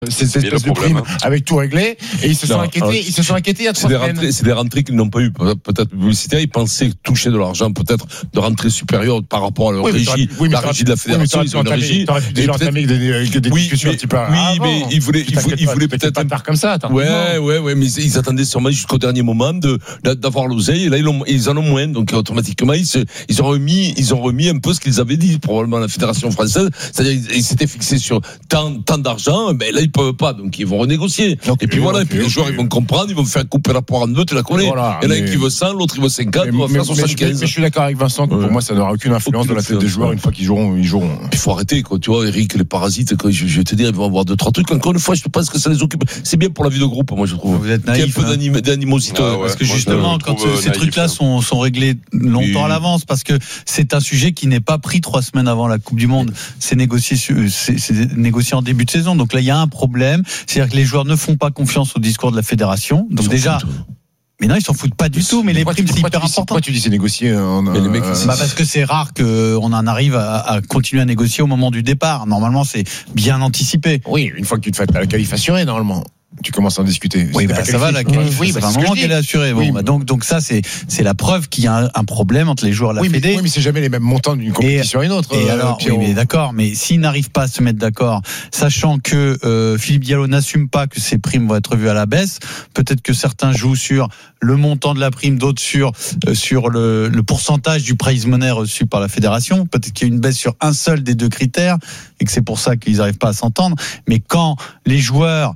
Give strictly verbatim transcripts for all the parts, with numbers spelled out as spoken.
C'est cette espèce de prime avec tout réglé et ils se sont non, inquiétés alors, ils se sont inquiétés il y a trois c'est semaines. Des rentrées, c'est des rentrées qu'ils n'ont pas eu peut-être publicitaires, ils pensaient toucher de l'argent peut-être de rentrées supérieures par rapport à leur oui, régie oui, la régie de la fédération, oui, ils ont une régie t'aurais pu déjà entamer des, des oui, discussions mais, un petit peu oui avant. mais ils voulaient ils voulaient, ils voulaient peut-être pas tard comme ça attends. ouais ouais ouais mais ils attendaient sûrement jusqu'au dernier moment de d'avoir l'oseille et là ils, ont, ils en ont moins donc automatiquement ils, se, ils ont remis ils ont remis un peu ce qu'ils avaient dit probablement la fédération française, c'est-à-dire ils s'étaient fixés sur tant, tant d'argent, mais là ils peuvent pas donc ils vont renégocier. Okay, et puis voilà, okay, et puis les okay. joueurs ils vont comprendre, ils vont faire couper la poire en deux, tu la connais. Voilà, il y en a un qui veut cent, l'autre il veut cinquante, on va faire soixante-quinze. Mais je suis d'accord avec Vincent que ouais. pour moi ça n'aura aucune influence dans la tête des joueurs une fois qu'ils joueront, ils joueront. Il faut arrêter quoi, tu vois, Eric, les parasites, quoi, je, je vais te dire, ils vont avoir deux trois trucs. Encore une fois, je pense que ça les occupe. C'est bien pour la vie de groupe, moi je trouve. Vous êtes naïf. Il y a un peu hein. d'animosité. Ah ouais, parce que justement, quand ces naïf, trucs-là sont, sont réglés longtemps oui. à l'avance, parce que c'est un sujet qui n'est pas pris trois semaines avant la Coupe du Monde. C'est négocié, c'est, c'est négocié en début de saison. Donc là, il y a un problème. C'est-à-dire que les joueurs ne font pas confiance au discours de la fédération. Donc déjà. Foutent. Mais non, ils s'en foutent pas du tout. Mais les primes, c'est hyper important. Pourquoi tu dis c'est négocié en, mais les mecs, euh, bah parce que c'est rare qu'on en arrive à, à continuer à négocier au moment du départ. Normalement, c'est bien anticipé. Oui, une fois que tu te fais la qualif assurée, normalement. Tu commences à en discuter. Oui, bah, ça va, la qualif. Oui, bah, c'est un moment qu'elle est assurée. Bon, oui, bah, donc, donc ça, c'est, c'est la preuve qu'il y a un, un problème entre les joueurs et la oui, Fédé. Mais, oui, mais c'est jamais les mêmes montants d'une compétition et, à une autre. Et euh, alors, oui, mais d'accord, mais s'ils n'arrivent pas à se mettre d'accord, sachant que euh, Philippe Diallo n'assume pas que ces primes vont être vues à la baisse, peut-être que certains jouent sur le montant de la prime, d'autres sur euh, sur le, le pourcentage du prize money reçu par la fédération. Peut-être qu'il y a une baisse sur un seul des deux critères et que c'est pour ça qu'ils n'arrivent pas à s'entendre. Mais quand les joueurs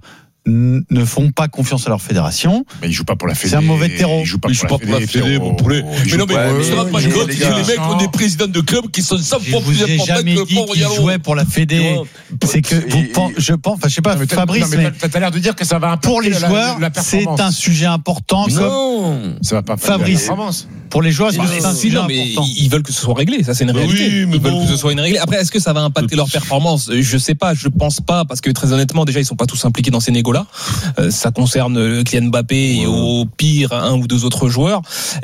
ne font pas confiance à leur fédération. Mais ils jouent pas pour la Fédé. C'est un mauvais terreau. Ils jouent pas ils pour, jouent la, la Fédé. Bon poulet. Mais non, mais tu te rends pas compte que les mecs ont des présidents de clubs qui sont cent fois plus importants que le port Ils jouaient pour la Fédé. C'est que vous pensez, je pense, enfin je sais pas, mais Fabrice, mais t'as l'air de dire que ça va pour les joueurs, c'est un sujet important. Non, ça va pas. Fabrice. Pour les joueurs, c'est un sujet important. Mais ils veulent que ce soit réglé, ça c'est une réalité. Ils veulent que ce soit une règle. Après, est-ce que ça va impacter leur performance ? Je sais pas, je pense pas, parce que très honnêtement, déjà ils sont pas tous impliqués dans ces négos-là. Ça concerne Kylian Mbappé et au pire un ou deux autres joueurs.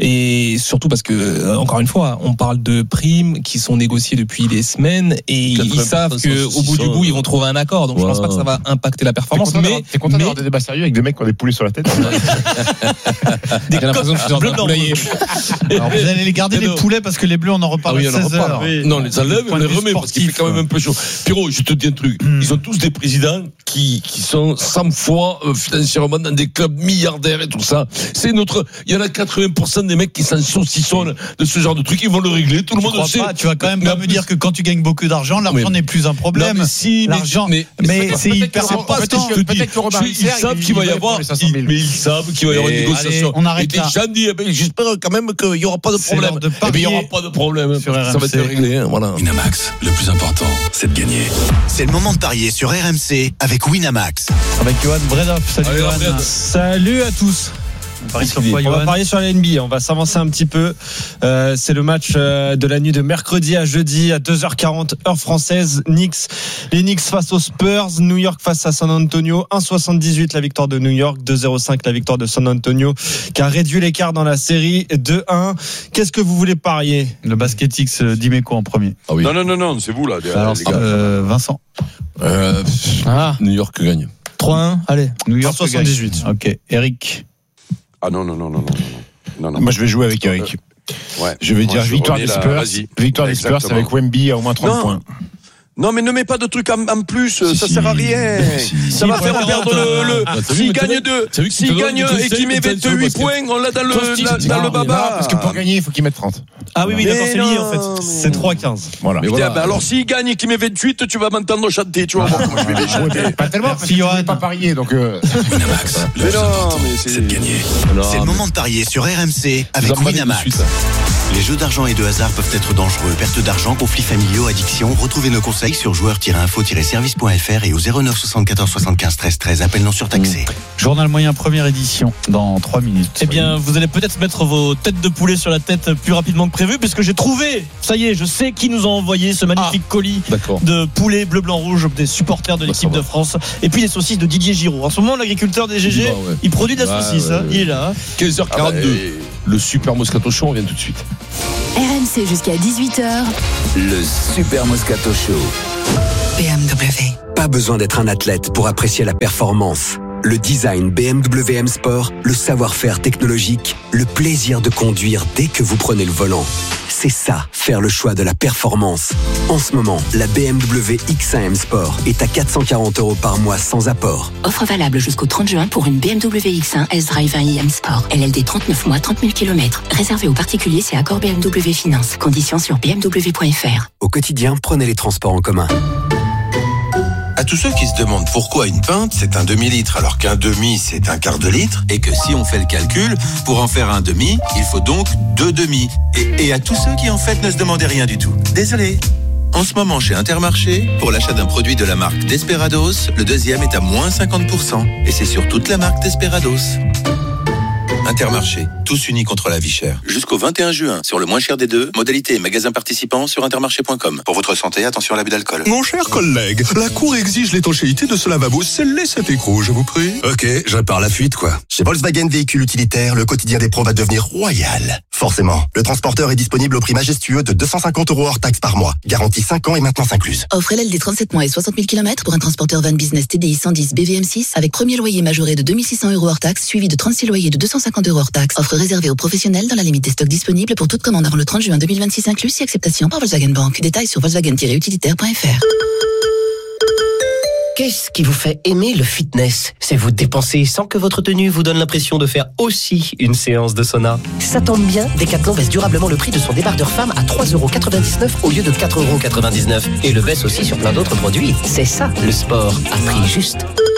Et surtout parce que, encore une fois, on parle de primes qui sont négociées depuis des semaines et ils savent qu'au bout du bout, ils vont trouver un accord. Donc je pense pas que ça va impacter la performance. Mais t'es content d'avoir des débats sérieux avec des mecs qui ont des poulets sur la tête ? J'ai l'impression que je suis en train de poulailler. Alors vous allez les garder les poulets parce que les bleus on en reparle à seize heures. Non, les enlève, on les remet parce qu'il fait quand même un peu chaud. Pierrot, je te dis un truc. Ils ont tous des présidents qui qui sont cent fois financièrement dans des clubs milliardaires et tout ça. C'est notre. Il y en a quatre-vingts pour cent des mecs qui s'en saucissonnent de ce genre de truc. Ils vont le régler. Tout le monde le sait. Tu vas quand même pas me dire que quand tu gagnes beaucoup d'argent, l'argent n'est plus un problème. Non, mais si, l'argent, mais, mais, mais c'est hyper important. Peut-être que ils savent qu'il va y avoir, mais ils savent qu'il va y avoir une négociation. On arrête là. J'espère quand même qu'il y aura pas de problème. Et bien il y aura pas de problème. Ça va être réglé. Voilà. Winamax, le plus important, c'est de gagner. C'est le moment de parier sur R M C avec Winamax. Avec Johan Bredoff. Salut Allez, Johan. Salut à tous. On, parie sur quoi, on va parier sur la N B A, on va s'avancer un petit peu. Euh, c'est le match euh, de la nuit de mercredi à jeudi à deux heures quarante heure française. Knicks, les Knicks face aux Spurs, New York face à San Antonio, un virgule soixante-dix-huit la victoire de New York, deux virgule zéro cinq la victoire de San Antonio qui a réduit l'écart dans la série deux un. Qu'est-ce que vous voulez parier ? Le Basket X d'Imeco en premier. Ah oui. Non non non non, c'est vous là. Alors, les gars. Euh, Vincent. Euh, ah. New York gagne. trois un, allez. New York soixante-dix-huit. OK, Eric. Ah non, non, non, non, non, non, non. Moi, je vais jouer avec Eric. Euh, ouais. Je vais Moi, dire je victoire des Spurs. La... Victoire des Spurs avec Wemby à au moins trente non. points. Non, mais ne mets pas de trucs en, en plus, si, ça si. sert à rien. Si, ça si, va si, faire si, perdre le. le... Bah, s'il gagne deux, s'il gagne et qu'il met vingt-huit points, on l'a dans le, dans, dans le baba. Parce que pour gagner, il faut qu'il mette trente. Ah oui, oui, d'accord, c'est lié en fait. C'est trois quinze. Voilà. Mais voilà. Bah alors s'il gagne et qu'il met vingt-huit, tu vas m'entendre chanter, tu vas voir comment je vais les chanter. Pas tellement, parce que tu n'avais pas parié, donc. Winamax, le plus important, c'est de gagner. C'est le moment de parier sur R M C avec Winamax. Les jeux d'argent et de hasard peuvent être dangereux. Perte d'argent, conflits familiaux, addiction. Retrouvez nos conseils sur joueurs tiret info tiret service point f r et au zéro neuf soixante-quatorze soixante-quinze treize treize. Appel non surtaxé. Mmh. Journal moyen première édition dans trois minutes. Eh bien, vous allez peut-être mettre vos têtes de poulet sur la tête plus rapidement que prévu, puisque j'ai trouvé, ça y est, je sais qui nous a envoyé ce magnifique ah, colis d'accord. de poulet bleu, blanc, rouge des supporters de l'équipe bah, de France. Et puis les saucisses de Didier Giraud. En ce moment, l'agriculteur des G G, bah, ouais. il produit de la bah, saucisse. Ouais, hein, ouais. Il est là. quinze heures quarante-deux. Ah, bah, le super Moscato Show, on vient tout de suite. R M C jusqu'à dix-huit heures. Le super Moscato Show. B M W. Pas besoin d'être un athlète pour apprécier la performance. Le design B M W M Sport, le savoir-faire technologique, le plaisir de conduire dès que vous prenez le volant. C'est ça, faire le choix de la performance. En ce moment, la B M W X un M Sport est à quatre cent quarante euros par mois sans apport. Offre valable jusqu'au trente juin pour une B M W X un S-Drive un i M Sport. L L D trente-neuf mois, trente mille kilomètres. Réservé aux particuliers, c'est accord B M W Finance. Conditions sur b m w point f r. Au quotidien, prenez les transports en commun. À tous ceux qui se demandent pourquoi une pinte c'est un demi-litre alors qu'un demi c'est un quart de litre et que si on fait le calcul, pour en faire un demi, il faut donc deux demi. Et, et à tous ceux qui en fait ne se demandaient rien du tout. Désolé. En ce moment chez Intermarché, pour l'achat d'un produit de la marque Desperados, le deuxième est à moins cinquante pour cent. Et c'est sur toute la marque Desperados. Intermarché, tous unis contre la vie chère. Jusqu'au vingt et un juin, sur le moins cher des deux, modalité et magasin participant sur intermarché point com. Pour votre santé, attention à l'abus d'alcool. Mon cher collègue, la Cour exige l'étanchéité de ce lavabo scellé cet écrou, je vous prie. Ok, je répare la fuite, quoi. Chez Volkswagen Véhicules Utilitaires, le quotidien des pros va devenir royal. Forcément, le transporteur est disponible au prix majestueux de deux cent cinquante euros hors taxe par mois. Garantie cinq ans et maintenance incluse. Offre L L D trente-sept mois et soixante mille kilomètres pour un transporteur van business T D I cent dix B V M six avec premier loyer majoré de deux mille six cents euros hors taxe, suivi de trente-six loyers de deux cent cinquante euros hors taxe. Offre réservée aux professionnels dans la limite des stocks disponibles pour toute commande avant le trente juin deux mille vingt-six inclus, si acceptation par Volkswagen Bank. Détails sur volkswagen tiret utilitaire point f r. Qu'est-ce qui vous fait aimer le fitness? C'est vous dépenser sans que votre tenue vous donne l'impression de faire aussi une séance de sauna. Ça tombe bien, Decathlon baisse durablement le prix de son débardeur femme à trois euros quatre-vingt-dix-neuf au lieu de quatre euros quatre-vingt-dix-neuf. Et le baisse aussi sur plein d'autres produits. C'est ça, le sport, à prix juste.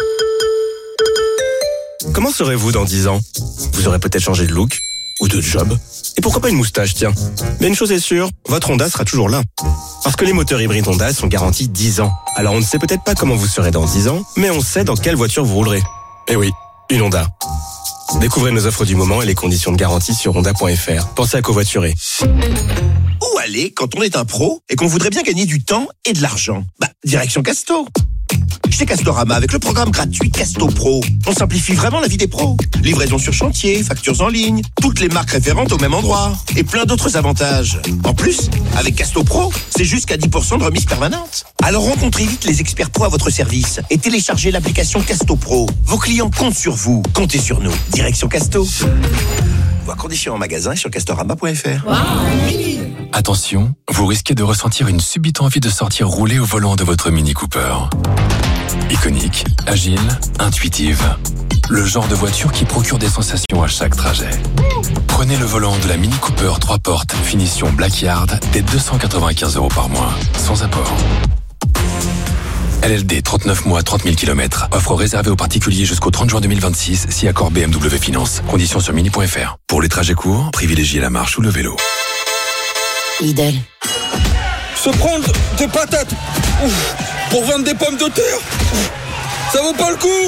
Comment serez-vous dans dix ans? Vous aurez peut-être changé de look ou de job. Et pourquoi pas une moustache, tiens. Mais une chose est sûre, votre Honda sera toujours là. Parce que les moteurs hybrides Honda sont garantis dix ans. Alors on ne sait peut-être pas comment vous serez dans dix ans, mais on sait dans quelle voiture vous roulerez. Eh oui, une Honda. Découvrez nos offres du moment et les conditions de garantie sur honda point f r. Pensez à covoiturer. Où aller quand on est un pro et qu'on voudrait bien gagner du temps et de l'argent? Bah, direction Casto. Chez Castorama, avec le programme gratuit Casto Pro, on simplifie vraiment la vie des pros. Livraison sur chantier, factures en ligne, toutes les marques référentes au même endroit et plein d'autres avantages. En plus, avec Casto Pro, c'est jusqu'à dix pour cent de remise permanente. Alors rencontrez vite les experts pros à votre service et téléchargez l'application Casto Pro. Vos clients comptent sur vous, comptez sur nous. Direction Casto. Voir conditions en magasin et sur castorama point f r. Attention, vous risquez de ressentir une subite envie de sortir rouler au volant de votre Mini Cooper. Iconique, agile, intuitive. Le genre de voiture qui procure des sensations à chaque trajet. Prenez le volant de la Mini Cooper trois portes, finition Blackyard, dès deux cent quatre-vingt-quinze euros par mois, sans apport. L L D trente-neuf mois, trente mille kilomètres. Offre réservée aux particuliers jusqu'au trente juin deux mille vingt-six, si accord B M W Finance. Conditions sur mini point f r. Pour les trajets courts, privilégiez la marche ou le vélo. Lidl. Se prendre des patates ouf, pour vendre des pommes de terre, ouf, ça vaut pas le coup.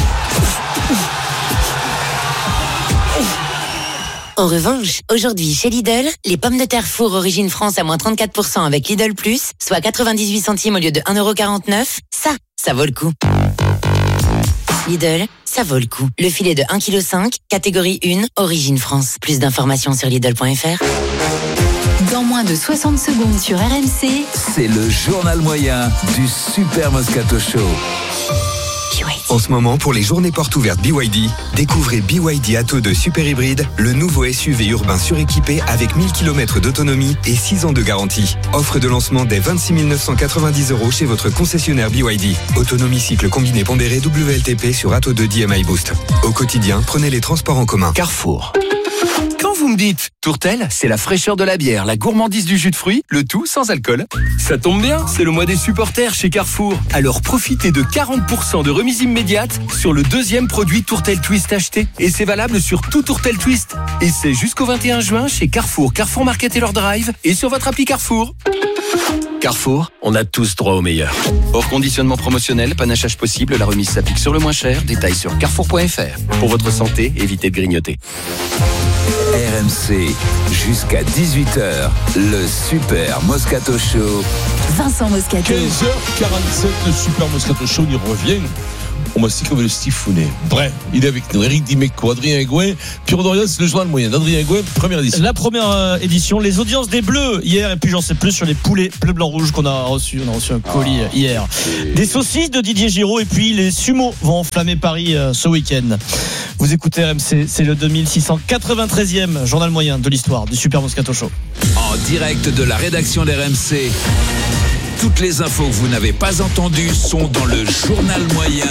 En revanche, aujourd'hui chez Lidl, les pommes de terre four origine France à moins trente-quatre pour cent avec Lidl Plus, soit quatre-vingt-dix-huit centimes au lieu de un euro quarante-neuf, ça, ça vaut le coup. Lidl, ça vaut le coup. Le filet de un virgule cinq kilos, catégorie un, origine France. Plus d'informations sur lidl point f r. Dans moins de soixante secondes sur R M C, c'est le journal moyen du Super Moscato Show. En ce moment, pour les journées portes ouvertes B Y D, découvrez B Y D Atto deux Super Hybride, le nouveau S U V urbain suréquipé avec mille kilomètres d'autonomie et six ans de garantie. Offre de lancement dès vingt-six mille neuf cent quatre-vingt-dix euros chez votre concessionnaire B Y D. Autonomie cycle combiné pondéré W L T P sur Atto deux D M I Boost. Au quotidien, prenez les transports en commun. Carrefour. Quand vous me dites Tourtel, c'est la fraîcheur de la bière, la gourmandise du jus de fruits, le tout sans alcool. Ça tombe bien, c'est le mois des supporters chez Carrefour. Alors profitez de quarante pour cent de remise immédiate sur le deuxième produit Tourtel Twist acheté. Et c'est valable sur tout Tourtel Twist. Et c'est jusqu'au vingt et un juin chez Carrefour, Carrefour Market et leur drive et sur votre appli Carrefour. Carrefour, on a tous droit au meilleur. Hors conditionnement promotionnel, panachage possible, la remise s'applique sur le moins cher. Détails sur carrefour point f r. Pour votre santé, évitez de grignoter. R M C, jusqu'à dix-huit heures, le Super Moscato Show. Vincent Moscato. quinze heures quarante-sept, le Super Moscato Show, on y revient. On m'a dit qu'on veut le stiffonner. Bref, il est avec nous. Eric Dimeco, Adrien Aigouin, Pierre Dorian, c'est le journal moyen. Adrien Aigouin, première édition. La première édition, les audiences des Bleus hier, et puis j'en sais plus sur les poulets bleu, blanc, rouge qu'on a reçu. On a reçu un colis ah, hier. Et... Des saucisses de Didier Giraud, et puis les sumos vont enflammer Paris euh, ce week-end. Vous écoutez R M C, c'est le deux mille six cent quatre-vingt-treizième journal moyen de l'histoire du Super Moscato Show. En direct de la rédaction d'R M C. Toutes les infos que vous n'avez pas entendues sont dans le journal moyen.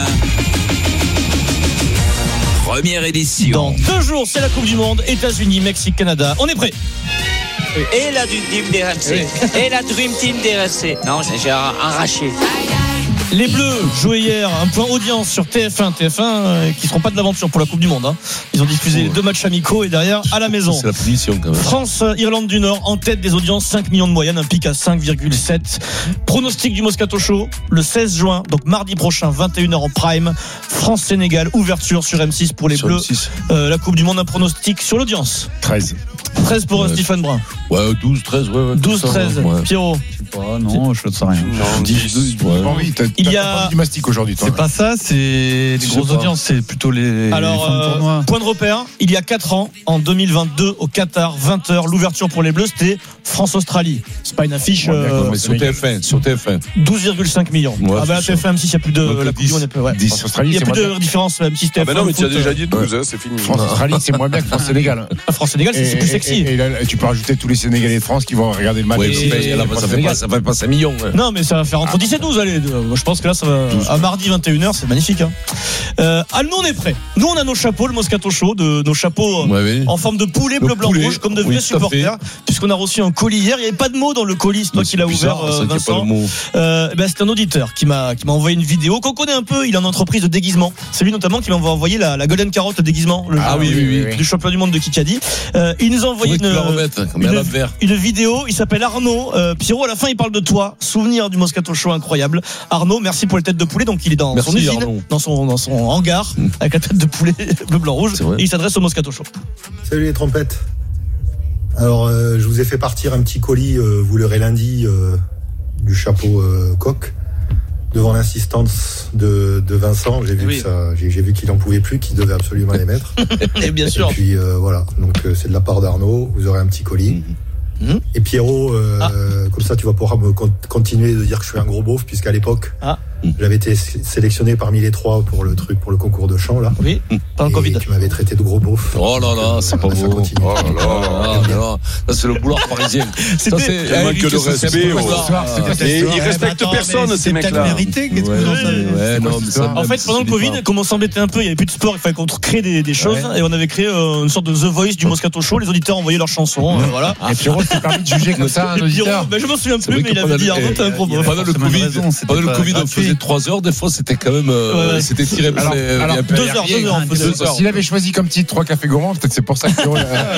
Première édition. Dans deux jours, c'est la Coupe du Monde, États-Unis, Mexique, Canada. On est prêt. Et la Dream Team d'R M C. Oui. Et la Dream Team d'R M C. Non, j'ai arraché. Les Bleus jouaient hier un point audience sur T F un. T F un euh, qui ne seront pas de l'aventure pour la Coupe du Monde. Hein. Ils ont diffusé les deux matchs amicaux et derrière à la maison. C'est la punition quand même. France, Irlande du Nord en tête des audiences, cinq millions de moyenne, un pic à cinq virgule sept. Pronostic du Moscato Show le seize juin, donc mardi prochain, vingt et une heures en prime. France-Sénégal, ouverture sur M six pour les sur Bleus. Euh, la Coupe du Monde, un pronostic sur l'audience. treize. treize pour ouais. Stephen Brun. Ouais, douze, treize, ouais. ouais douze, treize. Ouais. Pierrot. Pas, non, je ne sais rien. Non, dix, douze, ouais. Bon, oui, t'as, il t'as y a du mastic aujourd'hui. Toi, c'est pas ça, c'est les grosses audiences, c'est plutôt les. Alors, les euh, tournois. Point de repère, il y a quatre ans, en deux mille vingt-deux, au Qatar, vingt heures, l'ouverture pour les Bleus, c'était France-Australie. C'est pas une affiche. Ouais, euh, mais sur T F un, sur T F un. douze virgule cinq millions. Ouais, ah, bah, la T F un, même si il n'y a plus de. La Coupe du Monde, ouais. Il n'y a plus de différence, même si T F un. Ah, bah non, mais tu as déjà dit douze, hein, c'est fini. France-Australie, c'est moins bien que France-Sénégal. France-Sénégal, c'est plus sexy. Et là, tu peux rajouter tous les Sénégalais de France qui vont regarder le match. Ça fait pas cinq millions. Ouais. Non, mais ça va faire entre dix et douze. Allez, je pense que là, ça va. À mardi vingt et une heures, c'est magnifique. Hein. Euh, ah, nous, on est prêts. Nous, on a nos chapeaux, le Moscato Show, de, nos chapeaux ouais, oui. en forme de poulet, bleu, blanc, rouge, comme de vrais oui, supporters. Puisqu'on a reçu un colis hier. Il n'y avait pas de mots dans le colis, c'est toi qui l'as ouvert, euh, Vincent. Euh, ben, c'est un auditeur qui m'a, qui m'a envoyé une vidéo qu'on connaît un peu. Il est en entreprise de déguisement. C'est lui notamment qui m'a envoyé la, la Golden Carotte déguisement. Le ah oui, oui, oui. Du champion du monde de Kikadi. Euh, il nous a envoyé une, remettre, une, une vidéo. Il s'appelle Arnaud. Euh, Pierrot, à la fin, il parle de toi. Souvenir du Moscato Show incroyable. Arnaud, merci pour les têtes de poulet. Donc, il est dans merci, son usine, Arnaud. dans son, dans son hangar, mmh. avec la tête de poulet bleu, blanc, rouge. Et il s'adresse au Moscato Show. Salut les trompettes. Alors, euh, je vous ai fait partir un petit colis, euh, vous l'aurez lundi, euh, du chapeau euh, coq. Devant l'insistance de, de Vincent, j'ai vu, oui. que ça, j'ai, j'ai vu qu'il n'en pouvait plus, qu'il devait absolument les mettre. Et bien sûr. Et puis euh, voilà, donc euh, c'est de la part d'Arnaud, vous aurez un petit colis. Mmh. Et Pierrot, euh, ah. comme ça tu vas pouvoir me con- continuer de dire que je suis un gros beauf, puisqu'à l'époque, ah. j'avais été sélectionné parmi les trois pour le truc, pour le concours de chant là. Oui, pas le Covid. Tu m'avais traité de gros beauf. Oh là là, euh, c'est pas beau. Oh là là, là, ça c'est le boulard parisien. Ça c'est un manque de respect. Et ils respectent personne ces mecs-là. Mérité, qu'est-ce que vous en savez? En fait, pendant le Covid, comme on s'embêtait un peu, il y avait plus de sport, il fallait qu'on crée des, des choses, et on avait créé une sorte de The Voice du Moscato Show. Les auditeurs envoyaient leurs chansons, voilà. Et Pierrot s'est permis de juger comme ça un auditeur. Je m'en souviens plus, mais il avait dit Arnaud, t'as un problème. Pendant le Covid, pendant le Covid, on faisait trois heures. Des fois, c'était quand même, euh, c'était tiré. Alors, euh, alors deux heures, deux heures, deux heures. S'il avait choisi comme titre trois cafés gourmands, peut-être c'est pour ça que.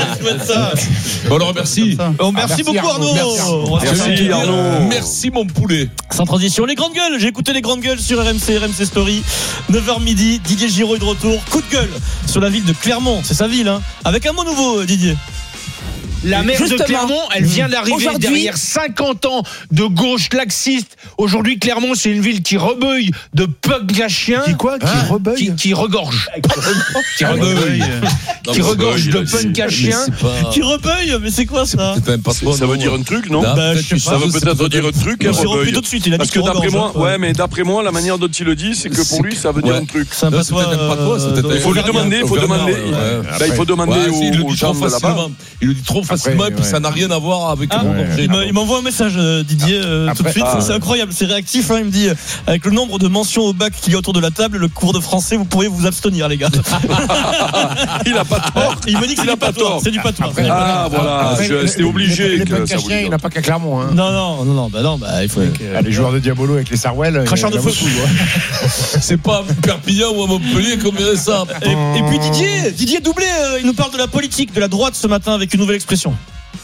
On le remercie. Oh, merci beaucoup Arnaud. Merci Arnaud. Merci mon poulet. Sans transition, les grandes gueules. J'ai écouté les grandes gueules sur R M C, R M C Story. neuf heures midi. Didier Giraud est de retour. Coup de gueule sur la ville de Clermont. C'est sa ville, hein. Avec un mot nouveau, Didier. La maire de Clermont, elle vient d'arriver derrière cinquante ans de gauche laxiste. Aujourd'hui, Clermont, c'est une ville qui rebeuille de punk à chiens. Qui quoi? Qui hein rebeuille qui, qui regorge. Qui rebeuille. Qui regorge de punk à chiens. Qui rebeuille? Mais c'est quoi ça? Ça veut dire un truc, non? Ça veut peut-être dire un truc. Tout de suite, il a dit que d'après moi, ouais, mais d'après moi, la manière dont il le dit, c'est que pour lui, ça veut dire un truc. Il faut lui demander, il faut demander. Il faut demander aux gens de là-bas. Il le dit trop facilement et puis ça n'a rien à voir avec ah, le danger. Il, il m'envoie un message, Didier, euh, après, tout de suite. Ah, c'est incroyable, c'est réactif. Hein, il me dit, avec le nombre de mentions au bac qu'il y a autour de la table, le cours de français, vous pourriez vous abstenir, les gars. Il n'a pas tort. Il me dit qu'il n'a pas tort. C'est du patois. Après, ah, voilà, c'était obligé. Les punks à chiens, il n'a pas qu'à Clermont. Hein. Non, non, non, non, bah non, bah il faut. Que, les joueurs de Diabolo avec les Sarwell. Cracheurs de feu. C'est pas à Perpignan ou à Montpellier qu'on verrait ça. Et puis Didier, Didier doublé, il nous parle de la politique, de la droite ce matin avec une nouvelle expression.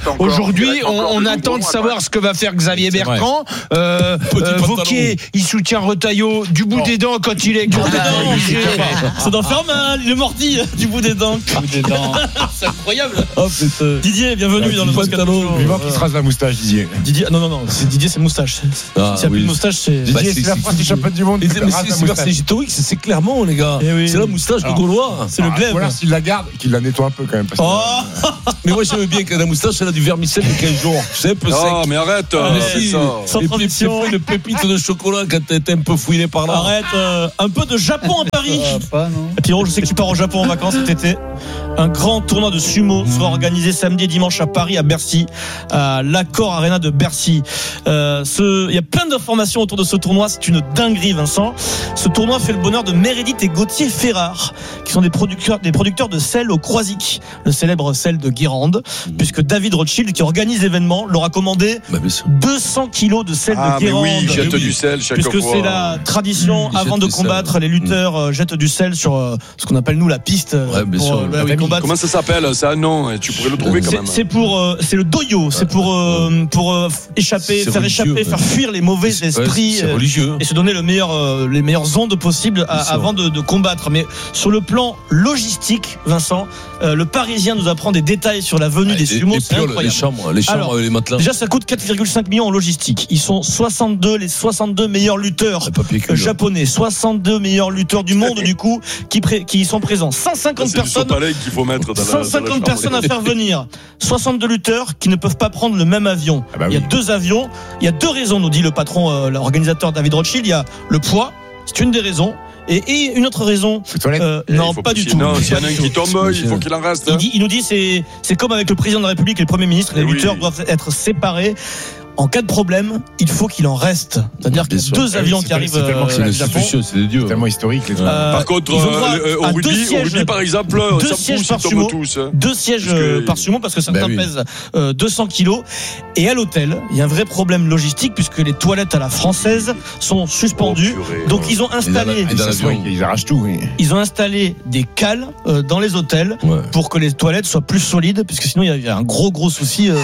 Aujourd'hui, on, on attend de savoir après. ce que va faire Xavier c'est Bertrand. Euh, euh, Wauquiez, il soutient Retailleau du bout oh. des dents quand il est. Du bout des dents. Ça doit faire mal, il est morti du bout des dents. Du bout des dents. C'est incroyable. Oh, Didier, bienvenue dans le Moscato. Vivant qui se rase la moustache, Didier. Didier, non, non, non, c'est Didier, c'est moustache. Ah, S'il n'y a oui. plus de moustache, c'est. Didier, bah, c'est, c'est la France du championnat du monde. C'est historique, c'est Clermont, les gars. Oui. C'est la moustache de Gaulois. C'est le glaive. Voilà, s'il la garde, qu'il la nettoie un peu quand même. Parce que, oh euh... Mais moi, j'aime bien que la moustache, elle a du vermicelle de quinze jours. C'est un peu sec. Non, mais arrête. Ah, mais si, ça. Sans transition. Une pépite de chocolat quand t'es un peu fouiné par là. Arrête. Euh, un peu de Japon à Paris. Euh, pas, non. Pierrot, je sais que tu pars au Japon en vacances cet été. Un grand tournoi de sumo mmh. sera organisé samedi et dimanche à Paris, à Bercy, à l'Accor Arena de Bercy. Euh, ce, il y a plein d'informations autour de ce tournoi. C'est une dinguerie, Vincent. Ce tournoi fait le bonheur de Meredith et Gauthier Ferrard, qui sont des producteurs, des producteurs de sel au Croisic, le célèbre sel de Guérande, mmh. puisque David Rothschild, qui organise l'événement, leur a commandé bah, deux cents kilos de sel ah, de Guérande. Oui, jette du sel chaque puisque fois. c'est la tradition, mmh, avant de combattre, sel. les lutteurs mmh. jettent du sel sur euh, ce qu'on appelle nous la piste. Ouais, bien pour, sûr. Euh, oui, Comment ça s'appelle? Ça, non, tu pourrais le trouver quand c'est, même. C'est pour, euh, c'est le doyo, c'est pour, euh, pour euh, échapper, c'est faire religieux, échapper, ouais. faire fuir les mauvais c'est, esprits ouais, c'est religieux. et se donner le meilleur, euh, les meilleures ondes possibles à, avant de, de combattre. Mais sur le plan logistique, Vincent, euh, le Parisien nous apprend des détails sur la venue ah, des sumo. C'est incroyable. Les chambres, les chambres Alors, avec les matelas. Déjà, ça coûte quatre virgule cinq millions en logistique. Ils sont soixante-deux, les soixante-deux meilleurs lutteurs euh, japonais, soixante-deux meilleurs lutteurs du monde du coup, qui, pré- qui sont présents. cent cinquante c'est personnes. Qu'il faut mettre dans la, cent cinquante dans la personnes à faire venir. soixante-deux lutteurs qui ne peuvent pas prendre le même avion. Ah bah oui. Il y a deux avions. Il y a deux raisons, nous dit le patron, euh, l'organisateur David Rothschild. Il y a le poids, c'est une des raisons. Et, et une autre raison, euh, non, pas du tout. Non, s'il y en a un qui tombe, il faut qu'il en reste. Il, dit, il nous dit c'est c'est comme avec le président de la République et le Premier ministre. Les oui. lutteurs doivent être séparés. En cas de problème, il faut qu'il en reste. C'est-à-dire qu'il y a deux avions qui arrivent. C'est l'institution, c'est des dieux. C'est tellement historique. Les euh, par contre, euh, au, rugby, au rugby, par exemple, deux sièges par sumo, tous, hein. deux sièges que... par sumo parce que certains ben oui. pèsent euh, deux cents kilos. Et à l'hôtel, il y a un vrai problème logistique puisque les toilettes à la française sont suspendues. Oh, purée, donc ils ont installé, ils, a, ils arrachent tout. Oui. Ils ont installé des cales euh, dans les hôtels ouais. pour que les toilettes soient plus solides, puisque sinon il y a un gros gros souci euh,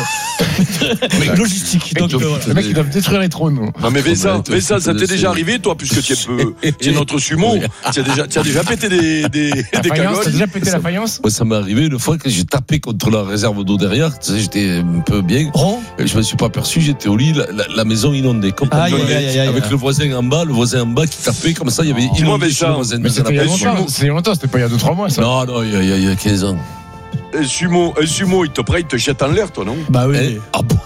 logistique. Donc, euh, voilà. Les mecs, ils doivent détruire les trônes. Non, non mais Vessa, Vessa, ça t'est déjà arrivé, toi, puisque tu es peu, tu es notre sumo. Tu as déjà, tu as déjà pété des, des, des cagoles. Tu as déjà pété la faïence? Moi, ça m'est arrivé une fois que j'ai tapé contre la réserve d'eau derrière. Tu sais, j'étais un peu bien. Rond. Je me suis pas aperçu, j'étais au lit, la, la, la maison inondée. Comme aïe, aïe, aïe, aïe, avec aïe. le voisin en bas, le voisin en bas qui tapait comme ça. Il y avait oh, inondé chez le voisin. Mais c'était il y a longtemps, c'était il y a longtemps, c'était pas il y a deux trois mois, ça. Non, non, il y a, il y a, il y a quinze ans. Un sumo, un sumo, il te prend, il te jette en l'air, toi, non? Bah oui. Eh, ah bon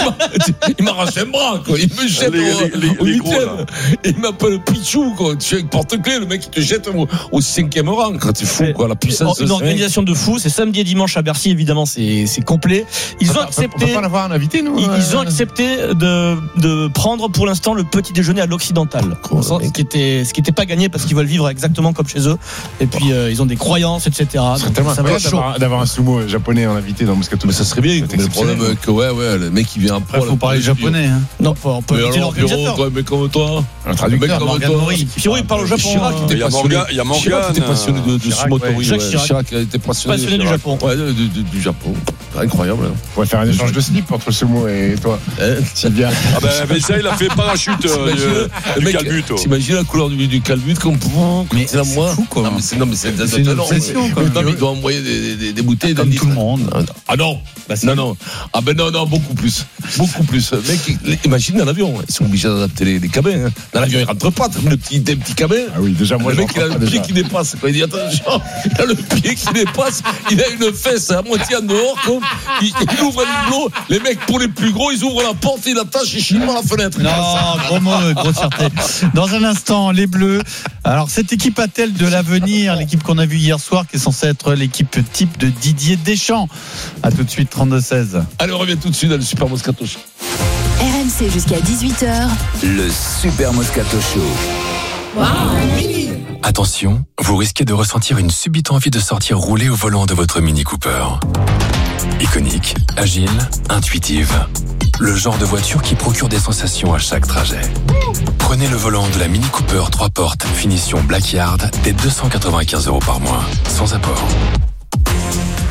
il m'arrache un bras, quoi. Il me jette les, au, les, les, au les huitième. Il m'appelle Pichou, quoi. Tu es avec porte-clés, le mec, il te jette au, au cinquième rang. Quand tu es fou, quoi. La puissance. Une organisation de fou. C'est samedi et dimanche à Bercy, évidemment, c'est, c'est complet. Ils ont accepté. On peut pas en avoir un invité, nous. Ils, ils ont accepté de, de prendre pour l'instant le petit déjeuner à l'Occidental. Oh, ce qui était, ce qui était pas gagné parce qu'ils veulent vivre exactement comme chez eux. Et puis, euh, ils ont des croyances, et cetera. C'est tellement incroyable d'avoir, d'avoir un sumo japonais en invité dans Moscato. Mais ça serait bien. Mais le problème que ouais ouais le mec qui vient en pro. Il faut parler japonais. Hein. Non, on peut inviter l'organisateur. Toi, mais comme toi. Un traducteur. Comme toi. Pierrot il parle au Japon. Chirac était passionné. Il y a Morgan. Chirac était passionné de sumotori. Chirac était passionné du Japon. Ouais, du Japon. Incroyable. On va faire un échange de slip entre sumo et toi. C'est bien. Ah ben mais ça il a fait parachute du calbut. T'imagines la couleur du calbut comme mais c'est moi. Fou quoi. Non mais c'est une obsession. Il doit envoyer des bouteilles comme tout le monde. Ah non. Bah, non, non. Ah ben non, non, beaucoup plus. Beaucoup plus. Mec, imagine dans l'avion, ils sont obligés d'adapter les, les cabins. Hein. Dans l'avion, ils rentrent pas, le petit, des petits cabins. Ah oui, déjà, moi, le mec, il a le pied qui dépasse. Quoi. Il dit, attention, il a le pied qui dépasse, il a une fesse à moitié en dehors, quoi. Il, il ouvre le dos. Les mecs, pour les plus gros, ils ouvrent la porte, ils l'attachent, ils chient par la fenêtre. Non, gros mot, grosse fierté. Dans un instant, les Bleus. Alors, cette équipe a-t-elle de l'avenir? L'équipe qu'on a vue hier soir, qui est censée être l'équipe type de Didier Deschamps. À tout de suite, trente-deux seize. Allez, on revient tout de suite dans le Super Moscato Show. R M C jusqu'à dix-huit heures. Le Super Moscato Show. Wow. Attention, vous risquez de ressentir une subite envie de sortir rouler au volant de votre Mini Cooper. Iconique, agile, intuitive. Le genre de voiture qui procure des sensations à chaque trajet. Prenez le volant de la Mini Cooper trois portes, finition Black Yard, dès deux cent quatre-vingt-quinze euros par mois, sans apport.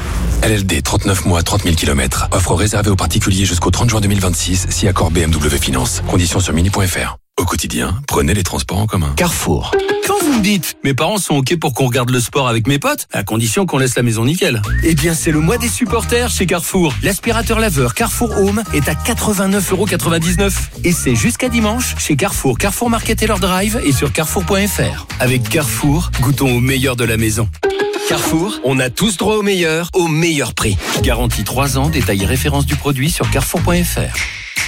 L L D, trente-neuf mois, trente mille kilomètres. Offre réservée aux particuliers jusqu'au trente juin deux mille vingt-six, si accord B M W Finance. Conditions sur mini point f r. Au quotidien, prenez les transports en commun. Carrefour. Quand vous me dites, mes parents sont OK pour qu'on regarde le sport avec mes potes, à condition qu'on laisse la maison nickel. Eh bien, c'est le mois des supporters chez Carrefour. L'aspirateur laveur Carrefour Home est à quatre-vingt-neuf euros quatre-vingt-dix-neuf. Et c'est jusqu'à dimanche chez Carrefour, Carrefour Market et leur drive et sur carrefour point f r. Avec Carrefour, goûtons au meilleur de la maison. Carrefour, on a tous droit au meilleur, au meilleur prix. Garantie trois ans, détail et référence du produit sur carrefour point f r.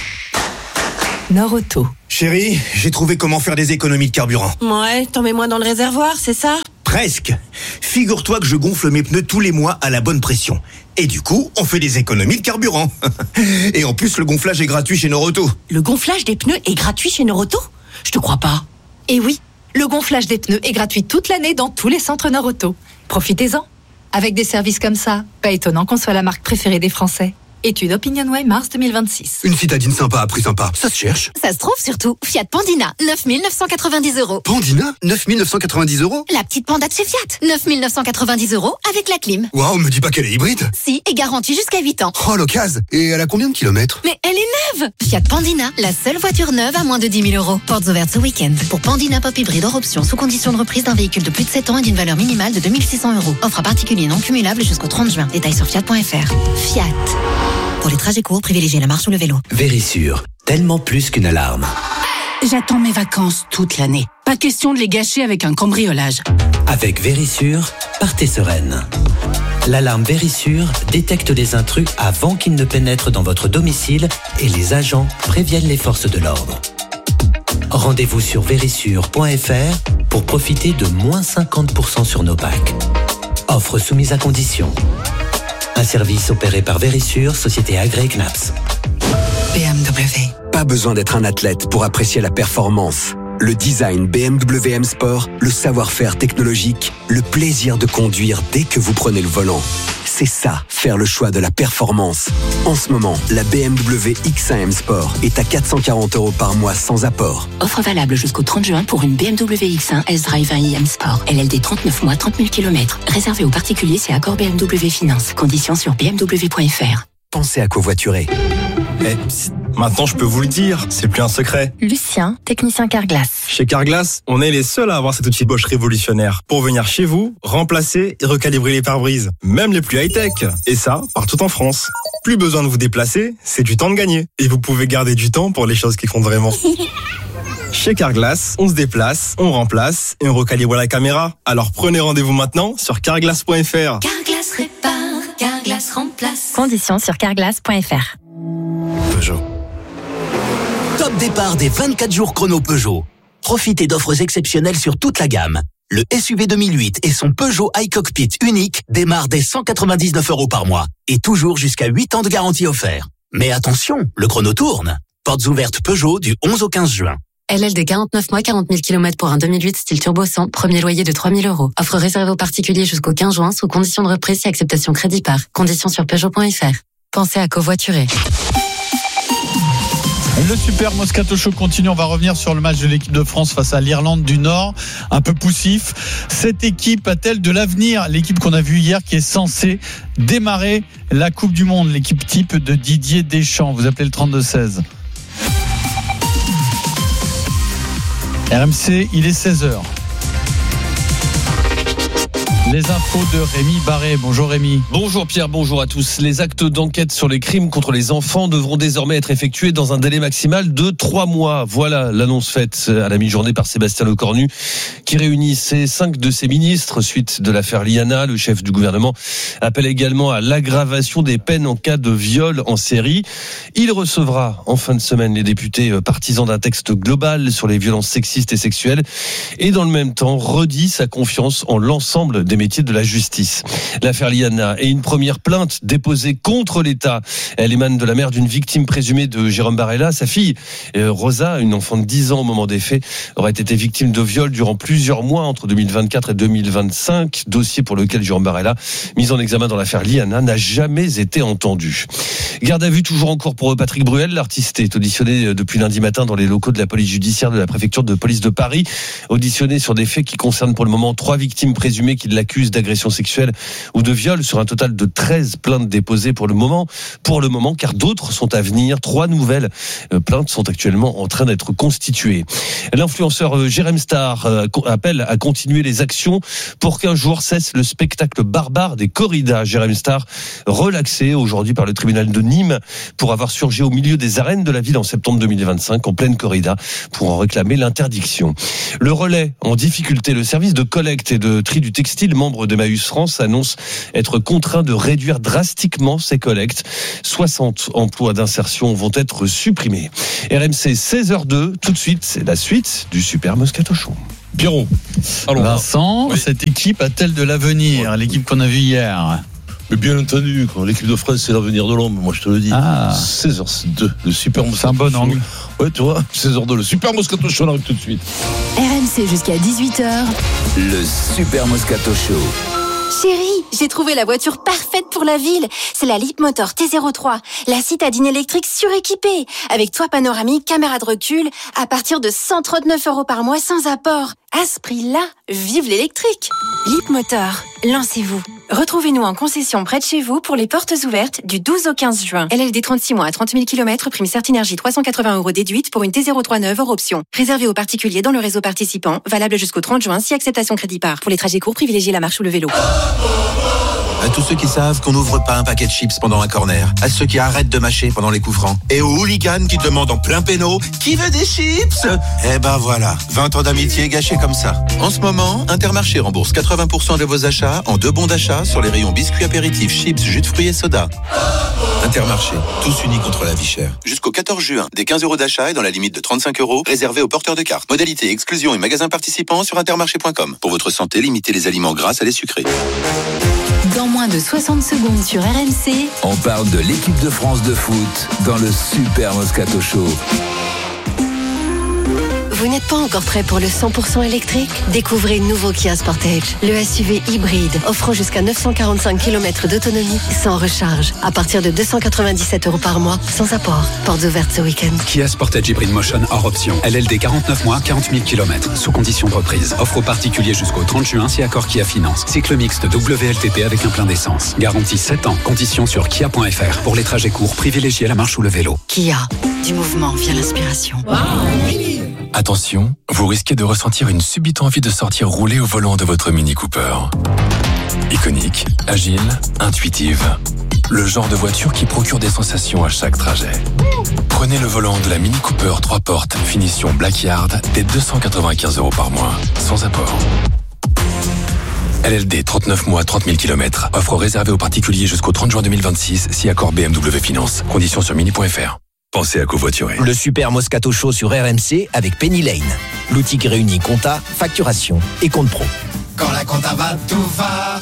Nord-Auto. Chérie, j'ai trouvé comment faire des économies de carburant. Ouais, t'en mets moins dans le réservoir, c'est ça ? Presque. Figure-toi que je gonfle mes pneus tous les mois à la bonne pression. Et du coup, on fait des économies de carburant. Et en plus, le gonflage est gratuit chez Nord-Auto. Le gonflage des pneus est gratuit chez Nord-Auto ? Je te crois pas. Et oui, le gonflage des pneus est gratuit toute l'année dans tous les centres Nord-Auto. Profitez-en. Avec des services comme ça, pas étonnant qu'on soit la marque préférée des Français. Étude Opinionway mars deux mille vingt-six. Une citadine sympa à prix sympa, ça se cherche. Ça se trouve surtout. Fiat Pandina, neuf mille neuf cent quatre-vingt-dix euros. Pandina, neuf mille neuf cent quatre-vingt-dix euros. La petite Panda de chez Fiat, neuf mille neuf cent quatre-vingt-dix euros avec la clim. Waouh, me dis pas qu'elle est hybride. Si, et garantie jusqu'à huit ans. Oh, l'occasion. Et elle a combien de kilomètres? Mais elle est neuve. Fiat Pandina, la seule voiture neuve à moins de dix mille euros. Portes ouvertes ce week-end. Pour Pandina Pop Hybride hors option, sous condition de reprise d'un véhicule de plus de sept ans et d'une valeur minimale de deux mille six cents euros. Offre à particulier non cumulable jusqu'au trente juin. Détails sur fiat point f r. Fiat. Pour les trajets courts, privilégiez la marche ou le vélo. Vérissure, tellement plus qu'une alarme. J'attends mes vacances toute l'année. Pas question de les gâcher avec un cambriolage. Avec Vérissure, partez sereine. L'alarme Vérissure détecte les intrus avant qu'ils ne pénètrent dans votre domicile et les agents préviennent les forces de l'ordre. Rendez-vous sur vérissure point f r pour profiter de moins cinquante pour cent sur nos packs. Offre soumise à condition. Un service opéré par Vérissure, société agréée C N A P S. B M W. Pas besoin d'être un athlète pour apprécier la performance. Le design B M W M Sport, le savoir-faire technologique, le plaisir de conduire dès que vous prenez le volant. C'est ça, faire le choix de la performance. En ce moment, la B M W X un M Sport est à quatre cent quarante euros par mois sans apport. Offre valable jusqu'au trente juin pour une B M W X un S-Drive un i M Sport. L L D trente-neuf mois, trente mille kilomètres. Réservé aux particuliers, c'est accord B M W Finance. Conditions sur b m w point f r. Pensez à covoiturer. Eh, psst, maintenant je peux vous le dire, c'est plus un secret. Lucien, technicien Carglass. Chez Carglass, on est les seuls à avoir cet outil Bosch révolutionnaire pour venir chez vous, remplacer et recalibrer les pare-brises, même les plus high-tech. Et ça, partout en France. Plus besoin de vous déplacer, c'est du temps de gagner. Et vous pouvez garder du temps pour les choses qui comptent vraiment. Chez Carglass, on se déplace, on remplace et on recalibre la caméra. Alors prenez rendez-vous maintenant sur carglass point f r. Carglass répare, Carglass remplace. Conditions sur carglass point f r. Peugeot. Top départ des vingt-quatre jours chrono Peugeot. Profitez d'offres exceptionnelles sur toute la gamme. Le S U V deux mille huit et son Peugeot iCockpit unique démarrent dès cent quatre-vingt-dix-neuf euros par mois et toujours jusqu'à huit ans de garantie offert. Mais attention, le chrono tourne. Portes ouvertes Peugeot du onze au quinze juin. L L D quarante-neuf mois, quarante mille kilomètres pour un deux mille huit style turbo cent, premier loyer de trois mille euros. Offre réservée aux particuliers jusqu'au quinze juin sous condition de reprise et acceptation crédit par. Conditions sur peugeot point f r. Pensez à covoiturer. Le Super Moscato Show continue. On va revenir sur le match de l'équipe de France face à l'Irlande du Nord. Un peu poussif. Cette équipe a-t-elle de l'avenir? L'équipe qu'on a vue hier qui est censée démarrer la Coupe du Monde. L'équipe type de Didier Deschamps. Vous appelez le trente-deux seize. R M C, il est seize heures. Les infos de Rémi Barré. Bonjour Rémi. Bonjour Pierre, bonjour à tous. Les actes d'enquête sur les crimes contre les enfants devront désormais être effectués dans un délai maximal de trois mois. Voilà l'annonce faite à la mi-journée par Sébastien Lecornu, qui réunissait cinq de ses ministres suite de l'affaire Liana. Le chef du gouvernement appelle également à l'aggravation des peines en cas de viol en série. Il recevra en fin de semaine les députés partisans d'un texte global sur les violences sexistes et sexuelles et dans le même temps redit sa confiance en l'ensemble des métiers de la justice. L'affaire Liana est une première plainte déposée contre l'État. Elle émane de la mère d'une victime présumée de Jérôme Barella. Sa fille, Rosa, une enfant de dix ans au moment des faits, aurait été victime de viol durant plusieurs mois entre deux mille vingt-quatre et deux mille vingt-cinq. Dossier pour lequel Jérôme Barella, mis en examen dans l'affaire Liana, n'a jamais été entendu. Garde à vue toujours en cours pour Patrick Bruel. L'artiste est auditionné depuis lundi matin dans les locaux de la police judiciaire de la préfecture de police de Paris. Auditionné sur des faits qui concernent pour le moment trois victimes présumées qui l'accusent d'excuses, d'agression sexuelle ou de viol, sur un total de treize plaintes déposées pour le moment. Pour le moment, car d'autres sont à venir. Trois nouvelles plaintes sont actuellement en train d'être constituées. L'influenceur Jérém Star appelle à continuer les actions pour qu'un jour cesse le spectacle barbare des corridas. Jérém Star, relaxé aujourd'hui par le tribunal de Nîmes pour avoir surgi au milieu des arènes de la ville en septembre deux mille vingt-cinq en pleine corrida pour en réclamer l'interdiction. Le Relais en difficulté. Le service de collecte et de tri du textile, membre d'Emmaüs France, annonce être contraint de réduire drastiquement ses collectes. soixante emplois d'insertion vont être supprimés. R M C seize heures deux, tout de suite, c'est la suite du Super Moscato Show. Pierrot. Alors, Vincent, oui. Cette équipe a-t-elle de l'avenir, ouais. L'équipe qu'on a vue hier? Mais bien entendu, quand l'équipe de France, c'est l'avenir de l'homme, moi je te le dis. Ah. seize heures deux, le Super Moscato Show. C'est un bon angle. Ouais, tu vois, seize heures deux, le Super Moscato Show, on arrive tout de suite. R M C jusqu'à dix-huit heures. Le Super Moscato Show. Chérie, j'ai trouvé la voiture parfaite pour la ville. C'est la Leapmotor T zéro trois, la citadine électrique suréquipée, avec toit panoramique, caméra de recul, à partir de cent trente-neuf euros par mois sans apport. À ce prix-là, vive l'électrique. Leapmotor, lancez-vous. Retrouvez-nous en concession près de chez vous pour les portes ouvertes du douze au quinze juin. L L D trente-six mois à trente mille kilomètres, prime Certinergie trois cent quatre-vingts euros déduite pour une T zéro trois neuve hors option. Réservé aux particuliers dans le réseau participant, valable jusqu'au trente juin si acceptation crédit par. Pour les trajets courts, privilégiez la marche ou le vélo. À tous ceux qui savent qu'on n'ouvre pas un paquet de chips pendant un corner, à ceux qui arrêtent de mâcher pendant les coups francs, et aux hooligans qui demandent en plein péno « Qui veut des chips ?» Eh ben voilà, vingt ans d'amitié gâchés comme ça. En ce moment, Intermarché rembourse quatre-vingts pour cent de vos achats en deux bons d'achat sur les rayons biscuits apéritifs, chips, jus de fruits et soda. Intermarché, tous unis contre la vie chère. Jusqu'au quatorze juin, des quinze euros d'achat et dans la limite de trente-cinq euros, réservés aux porteurs de cartes. Modalité, exclusion et magasins participants sur intermarché point com. Pour votre santé, limitez les aliments gras à les sucrés. Dans moins de soixante secondes sur R M C, on parle de l'équipe de France de foot dans le Super Moscato Show. Vous n'êtes pas encore prêt pour le cent pour cent électrique? Découvrez le nouveau Kia Sportage, le S U V hybride offrant jusqu'à neuf cent quarante-cinq kilomètres d'autonomie sans recharge, à partir de deux cent quatre-vingt-dix-sept euros par mois, sans apport. Portes ouvertes ce week-end. Kia Sportage Hybrid Motion hors option. L L D quarante-neuf mois, quarante mille kilomètres, sous condition de reprise. Offre aux particuliers jusqu'au trente juin si accord Kia Finance. Cycle mixte W L T P avec un plein d'essence. Garantie sept ans. Conditions sur kia point f r. Pour les trajets courts, privilégiez la marche ou le vélo. Kia, du mouvement vient l'inspiration. Wow. Attention, vous risquez de ressentir une subite envie de sortir rouler au volant de votre Mini Cooper. Iconique, agile, intuitive. Le genre de voiture qui procure des sensations à chaque trajet. Prenez le volant de la Mini Cooper trois portes, finition Blackyard, dès deux cent quatre-vingt-quinze euros par mois, sans apport. L L D trente-neuf mois, trente mille kilomètres. Offre réservée aux particuliers jusqu'au trente juin deux mille vingt-six, si accord B M W Finance. Conditions sur mini point f r. Pensez à covoiturer. Le Super Moscato Show sur R M C avec Penny Lane. L'outil qui réunit compta, facturation et compte pro. Quand la compta va, tout va.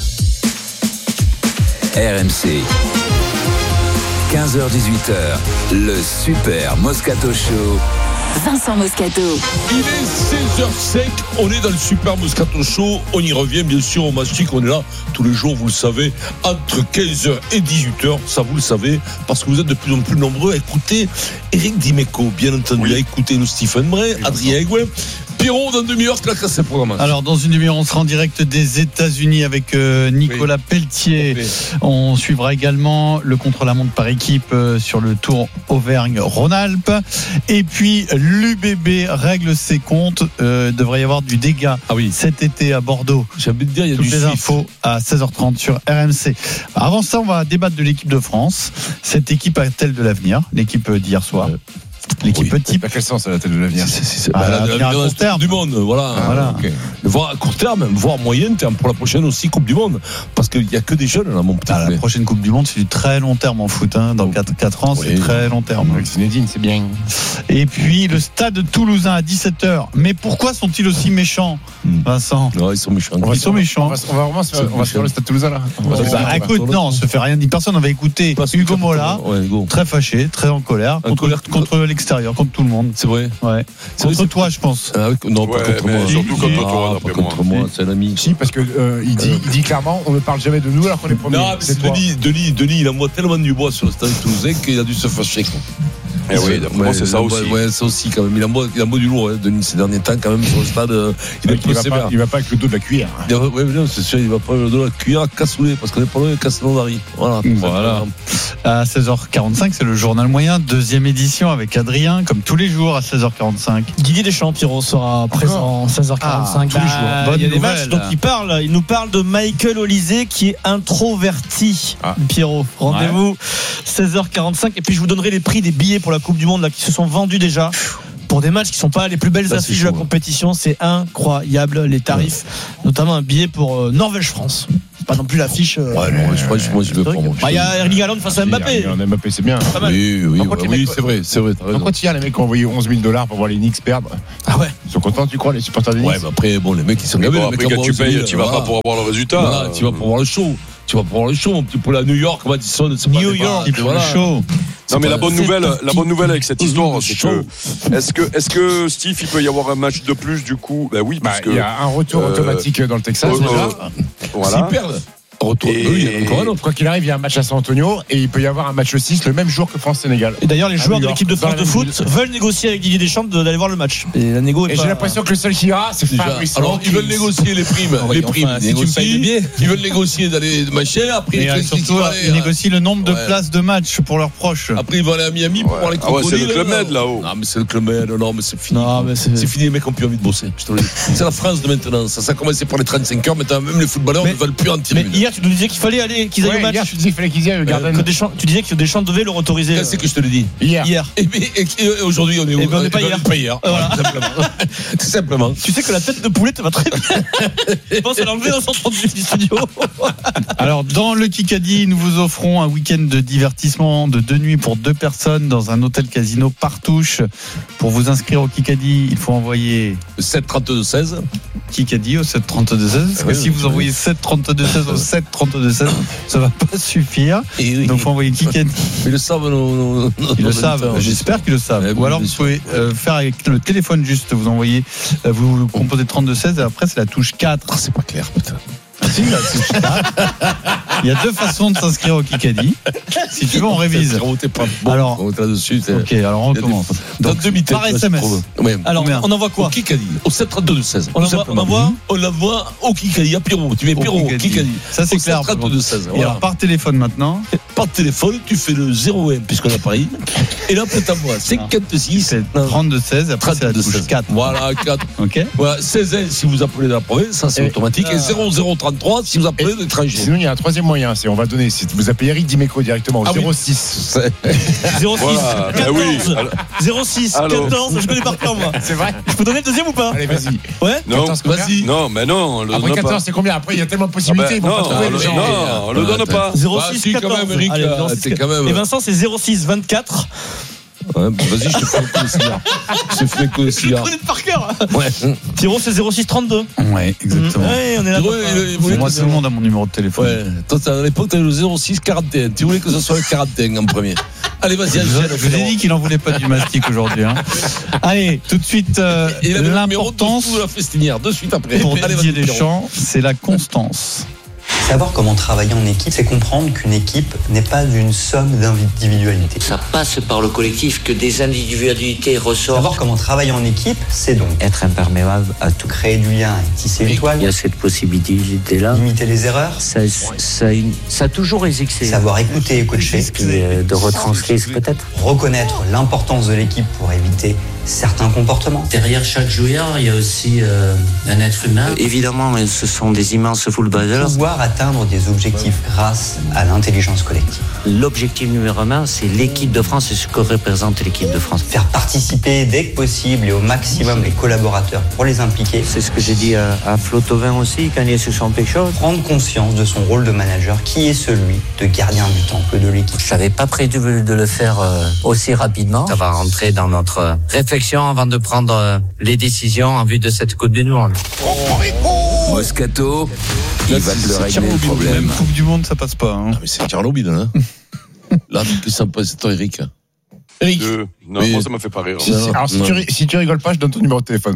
R M C. quinze heures dix-huit heures. Le Super Moscato Show. Vincent Moscato. Il est seize heures cinq, on est dans le Super Moscato Show, on y revient bien sûr, on mastique, on est là tous les jours, vous le savez, entre quinze heures et dix-huit heures, ça vous le savez, parce que vous êtes de plus en plus nombreux à écouter Eric Dimeco, bien entendu, oui. À écouter nous Stephen Bray, oui, Adrien Aigouin. Pierrot, dans une demi-heure, la classe est programmée. Alors, dans une demi-heure, on sera en direct des États-Unis avec euh, Nicolas oui. Pelletier. Oui. On suivra également le contre-la-montre par équipe euh, sur le Tour Auvergne-Rhône-Alpes. Et puis, l'U B B règle ses comptes. Euh, il devrait y avoir du dégât ah oui. cet été à Bordeaux. J'ai envie de dire, il y a Toutes du les chiffre. infos à seize heures trente sur R M C. Avant ça, on va débattre de l'équipe de France. Cette équipe a-t-elle de l'avenir? L'équipe d'hier soir. Euh. L'équipe oui. type. À quel sens elle a-t-elle de l'avenir? C'est, c'est, c'est, bah, bah, l'avenir à court terme du monde, voilà. Ah, voilà. Okay. Voire à court terme, voire moyen terme pour la prochaine aussi Coupe du Monde, parce qu'il y a que des jeunes là, mon petit. Ah, la prochaine Coupe du Monde, c'est du très long terme en foot. Hein. Dans quatre ans, oui. c'est très long terme. Avec Zinedine, c'est bien. Et puis le Stade Toulousain à dix-sept heures. Mais pourquoi sont-ils aussi méchants, Vincent? Non, ils sont méchants. Ils sont méchants. On va, on va vraiment se faire, on va se faire le Stade Toulousain là. Bah, bah, écoute, non, on se fait rien dire. Personne. On va écouter Hugo Mola, très fâché, très en colère, contre l'extérieur, contre tout le monde. C'est vrai. Ouais. C'est contre vrai, toi, je pense. Ah, non, pas ouais, contre moi. Surtout contre ah, toi, pas contre moi. moi. C'est un ami. Si, parce que euh, il dit, euh, il dit clairement, on ne parle jamais de nous alors qu'on est premiers. Non, mais c'est, c'est Denis, Denis, Denis, il envoie tellement du bois sur le Stade Toulousain qu'il a dû se fâcher. Eh oui, d'après moi, c'est ça aussi. Ouais, ça aussi, quand même. Il a beau, il a beau du lourd, hein, Denis, ces derniers temps, quand même, sur le stade. Il est il, va pas, il va pas avec le dos de la cuillère. Oui, ouais, non, c'est sûr, il va pas avec le dos de la cuillère à Cassoulet, parce qu'on est pas loin de Castelnaudary. Voilà. Voilà. À seize heures quarante-cinq, c'est le journal moyen, deuxième édition avec Adrien, comme tous les jours à seize heures quarante-cinq. Didier Deschamps, Pierrot, sera présent à seize heures quarante-cinq. Ah, tous les jours. Bah, il y a des matchs, donc il parle, il nous parle de Michael Olysée qui est introverti. Ah. Pierrot, rendez-vous ouais. seize heures quarante-cinq. Et puis je vous donnerai les prix des billets pour la Coupe du Monde là, qui se sont vendus déjà. Pour des matchs qui ne sont pas les plus belles ça, affiches de la compétition, c'est incroyable les tarifs, ouais. Notamment un billet pour euh, Norvège-France. C'est pas non plus l'affiche. Euh, ouais, non, je crois que moi je le prends. Il bah, y a Erling Haaland face à Mbappé. Mbappé, c'est bien. Pas mal. Oui, oui, ouais, oui, c'est vrai, c'est vrai. Pourquoi tu hier les mecs ont envoyé onze mille dollars pour voir les Knicks perdre? Ah ouais. Ils sont contents, tu crois, les supporters des Knicks? Ouais, mais après, bon, les mecs ils sont gavés. Bon, après, quand tu payes, tu vas pas pour avoir le résultat. Voilà, tu vas pour voir le show. Tu vas pour voir le show, mon petit poulet à New York, Madison, c'est New York, il voilà. le show. Non mais la bonne nouvelle, la bonne nouvelle avec cette histoire, c'est que est-ce que est-ce que Steve, il peut y avoir un match de plus du coup? Ben oui, parce bah, que il y a un retour euh, automatique dans le Texas. Euh, déjà. Voilà. S'ils perdent. Retour. Et oui, il y a encore un autre. Quoi qu'il arrive, il y a un match à San Antonio et il peut y avoir un match six le même jour que France-Sénégal. Et d'ailleurs, les joueurs de l'équipe de France de foot veulent négocier avec Didier Deschamps d'aller voir le match. Et la négo. Et j'ai l'impression que le seul qui ira, c'est Fabrice. Alors, ils veulent négocier les primes. Les primes. Ils veulent négocier d'aller machin. Après, ils négocient le nombre de places de match pour leurs proches. Après, ils vont aller à Miami pour voir les crocodiles. Ah ouais, c'est le Club Med là-haut. Non, mais c'est le Club Med. Non, mais c'est fini. C'est fini, les mecs ont plus envie de bosser. C'est la France de maintenant. Ça a commencé par les trente-cinq heures. Maintenant, même les footballeurs ne veulent plus en tirer. Mais hier, tu nous disais qu'il fallait aller, qu'ils aillent ouais, au match. Hier, tu disais qu'il fallait qu'ils y aillent au Garden. Euh, Deschamps, tu disais que Deschamps devait le autoriser. Quand c'est que je te l'ai dit? Hier. Hier. Et, et, et, et aujourd'hui, on est où? Et ben, on n'est pas hier. Pas hier. Voilà. Tout simplement. Tout simplement. Tu sais que la tête de poulet te va très bien. Je pense à l'enlever dans son trente du studio. Alors, dans le Kikadi, nous vous offrons un week-end de divertissement de deux nuits pour deux personnes dans un hôtel casino Partouche. Pour vous inscrire au Kikadi, il faut envoyer sept trente-deux seize. Kikadi au sept trente-deux seize. Parce que oui, si vous envoyez sept trente-deux seize au sept trente-deux seize, ça va pas suffire. Et oui. Donc, il faut envoyer Kikadi. Ils le savent, nos, nos, nos, Ils le savent. J'espère qu'ils le savent. Ouais, Ou alors, vous pouvez euh, faire avec le téléphone juste. Vous envoyez, euh, vous composez trente-deux seize et après, c'est la touche quatre. Oh, c'est pas clair, putain. Si, la touche quatre. Il y a deux façons de s'inscrire au Kikadi. Si tu veux, on révise. Bon, alors, on là-dessus. Ok, alors on commence. Donc, par S M S. Ouais. Alors, on envoie quoi? Au Kikadi, au sept trente-deux seize. On l'envoie On l'envoie au Kikadi, à Pierrot. Tu mets Pierrot au Kikadi. Ça, c'est clair. sept trente-deux seize. Et alors, par téléphone maintenant. Par téléphone, tu fais le zéro un, puisqu'on a Paris. Et là, peut t'envoyer cinquante-six. trente-deux seize, après, c'est la touche quatre. Voilà, quatre. Ok. Voilà, seize un si vous appelez de la province, ça c'est automatique. Et zéro zéro trente-trois si vous appelez de l'étranger. Sinon, il y a un troisième moyen, c'est on va donner, si vous appelez Eric Dimeco directement au zéro six. zéro six, quatorze. zéro six, quatorze, je connais par cœur, moi. C'est vrai? Je peux donner le deuxième ou pas? Allez, vas-y. Ouais? Non, vas-y. Non, mais non, on le donne pas. Après quatorze, c'est combien? Après, il y a tellement de possibilités, ils vont pas trouver les gens. Non, on le donne pas. zéro six, quatorze. Et Vincent, c'est zéro six, vingt-quatre. Ouais, bah vas-y, je te fais le cigare. Je te fais le cigare. Je connais par cœur. Ouais. Thiro, c'est zéro six trente-deux. Ouais, exactement. Ouais, on est là. Moi, tout le monde a mon numéro de téléphone. Ouais. Toi, à l'époque, t'avais le zéro six quarante et un. Tu voulais que ce soit le quarante et un en premier. Allez, vas-y, je vous ai dit qu'il en voulait pas du mastic aujourd'hui. Hein. Allez, tout de suite, euh, et l'importance de la festinière, de suite après. Pour Allez, Didier Deschamps, c'est la constance. Savoir comment travailler en équipe, c'est comprendre qu'une équipe n'est pas une somme d'individualités. Ça passe par le collectif, que des individualités ressortent. Savoir comment travailler en équipe, c'est donc être imperméable à tout, créer du lien et tisser une toile. Il y a cette possibilité-là. Limiter les erreurs. Ça, ça, ça a toujours existé. Savoir écouter et coacher. Et de retranscrire peut-être. Reconnaître l'importance de l'équipe pour éviter certains comportements. Derrière chaque joueur, il y a aussi euh, un être humain. Évidemment, ce sont des immenses footballeurs. Pouvoir atteindre des objectifs grâce à l'intelligence collective. L'objectif numéro un, c'est l'équipe de France et ce que représente l'équipe de France. Faire participer dès que possible et au maximum les collaborateurs pour les impliquer. C'est ce que j'ai dit à, à Flotovin aussi quand il est sur son pécho. Prendre conscience de son rôle de manager qui est celui de gardien du temple de l'équipe. Je n'avais pas prévu de le faire euh, aussi rapidement. Ça va rentrer dans notre réflexion avant de prendre euh, les décisions en vue de cette Coupe du Monde. Moscato, il va te le régler le problème. Même Coupe du Monde, ça passe pas. Hein. Ah, mais c'est Carlo Bide, hein. Là, plus sympa, c'est toi, Eric. Eric. De... Non, oui. Moi, ça m'a fait pas rire. Si, si, alors, si tu, si tu rigoles pas, je donne ton numéro de téléphone.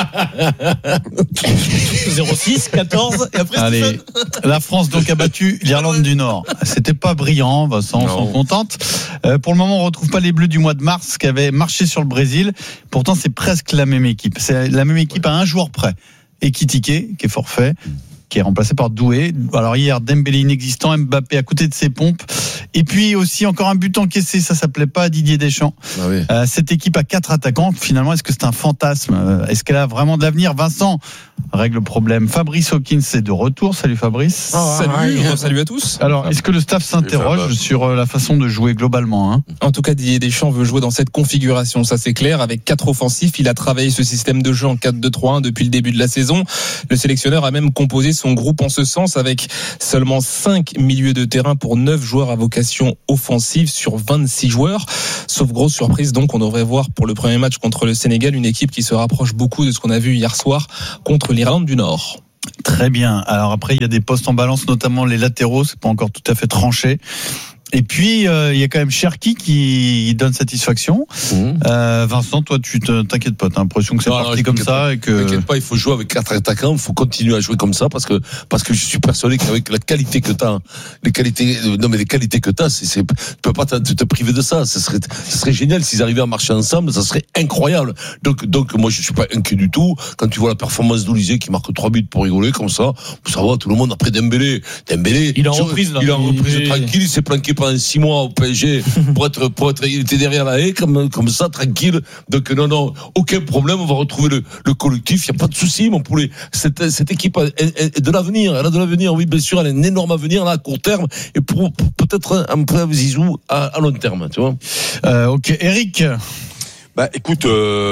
zéro six quatorze et après Allez, la France donc a battu l'Irlande du Nord. C'était pas brillant, Vincent, on s'en contente. Euh, pour le moment, on retrouve pas les Bleus du mois de mars qui avaient marché sur le Brésil. Pourtant, c'est presque la même équipe. C'est la même équipe à un joueur près. Ekitike, qui est forfait, qui est remplacé par Doué. Alors hier, Dembélé inexistant, Mbappé à côté de ses pompes. Et puis aussi encore un but encaissé, ça s'appelait pas Didier Deschamps. Ah oui. euh, cette équipe a quatre attaquants. Finalement, est-ce que c'est un fantasme ? Est-ce qu'elle a vraiment de l'avenir ? Vincent règle le problème. Fabrice Hawkins est de retour. Salut Fabrice. Oh, salut, ouais. Salut à tous. Alors, est-ce que le staff s'interroge sur la façon de jouer globalement, hein ? En tout cas, Didier Deschamps veut jouer dans cette configuration, ça c'est clair, avec quatre offensifs. Il a travaillé ce système de jeu en quatre deux trois un depuis le début de la saison. Le sélectionneur a même composé son groupe en ce sens avec seulement cinq milieux de terrain pour neuf joueurs à vocation offensive sur vingt-six joueurs. Sauf grosse surprise, donc on devrait voir pour le premier match contre le Sénégal une équipe qui se rapproche beaucoup de ce qu'on a vu hier soir contre l'Irlande du Nord. Très bien. Alors après, il y a des postes en balance, notamment les latéraux, c'est pas encore tout à fait tranché. Et puis, euh, il y a quand même Cherki qui donne satisfaction. Mmh. Euh, Vincent, toi, tu te, t'inquiètes pas, t'as l'impression que c'est non, parti non, comme ça pas, et que. T'inquiète pas, il faut jouer avec quatre attaquants, il faut continuer à jouer comme ça parce que parce que je suis persuadé qu'avec la qualité que t'as, les qualités, non mais les qualités que t'as, c'est, c'est tu peux pas te, te priver de ça. Ce serait, ce serait génial s'ils arrivaient à marcher ensemble, ça serait incroyable. Donc, donc moi, je suis pas inquiet du tout. Quand tu vois la performance d'Olysée qui marque trois buts pour rigoler comme ça, ça va, tout le monde après Dembélé, Dembélé, il est en reprise là. Il est en reprise il... tranquille, il s'est planqué pendant six mois au P S G pour être, pour être, il était derrière la haie, comme, comme ça, tranquille. Donc, non, non, aucun problème, on va retrouver le, le collectif, il n'y a pas de souci, mon poulet. Cette, cette équipe a, est, est de l'avenir, elle a de l'avenir, oui, bien sûr, elle a un énorme avenir, là, à court terme, et pour, pour peut-être un peu à Zizou à, à long terme, tu vois. Euh, ok, Eric. Bah, écoute,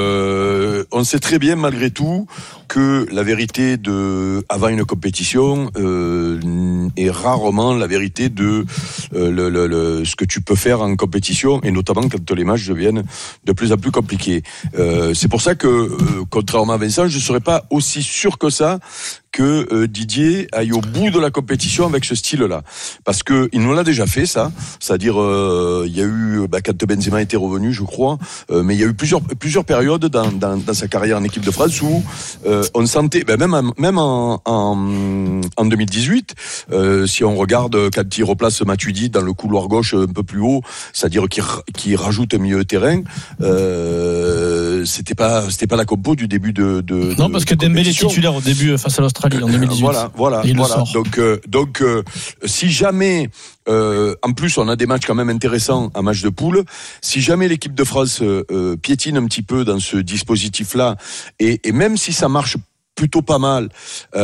euh, on sait très bien, malgré tout, que la vérité de avant une compétition euh, est rarement la vérité de euh, le, le, le, ce que tu peux faire en compétition, et notamment quand les matchs deviennent de plus en plus compliqués. Euh, c'est pour ça que, euh, contrairement à Vincent, je ne serais pas aussi sûr que ça que euh, Didier aille au bout de la compétition avec ce style-là, parce que il nous l'a déjà fait, ça. C'est-à-dire, euh, il y a eu bah, quand Benzema était revenu, je crois, euh, mais il y a eu plusieurs plusieurs périodes dans dans, dans sa carrière en équipe de France où euh, on sentait, ben même même en en, en deux mille dix-huit, euh, si on regarde quand il replace Matuidi dans le couloir gauche un peu plus haut, c'est-à-dire qu'il qu'il rajoute un milieu de terrain, euh, c'était pas c'était pas la compo du début de, de non de, parce que Dembélé est titulaire au début face à l'Australie en deux mille dix-huit. Voilà, voilà, voilà. Donc euh, donc euh, si jamais Euh, en plus, on a des matchs quand même intéressants en match de poule. Si jamais l'équipe de France euh, piétine un petit peu dans ce dispositif-là, et, et même si ça marche plutôt pas mal,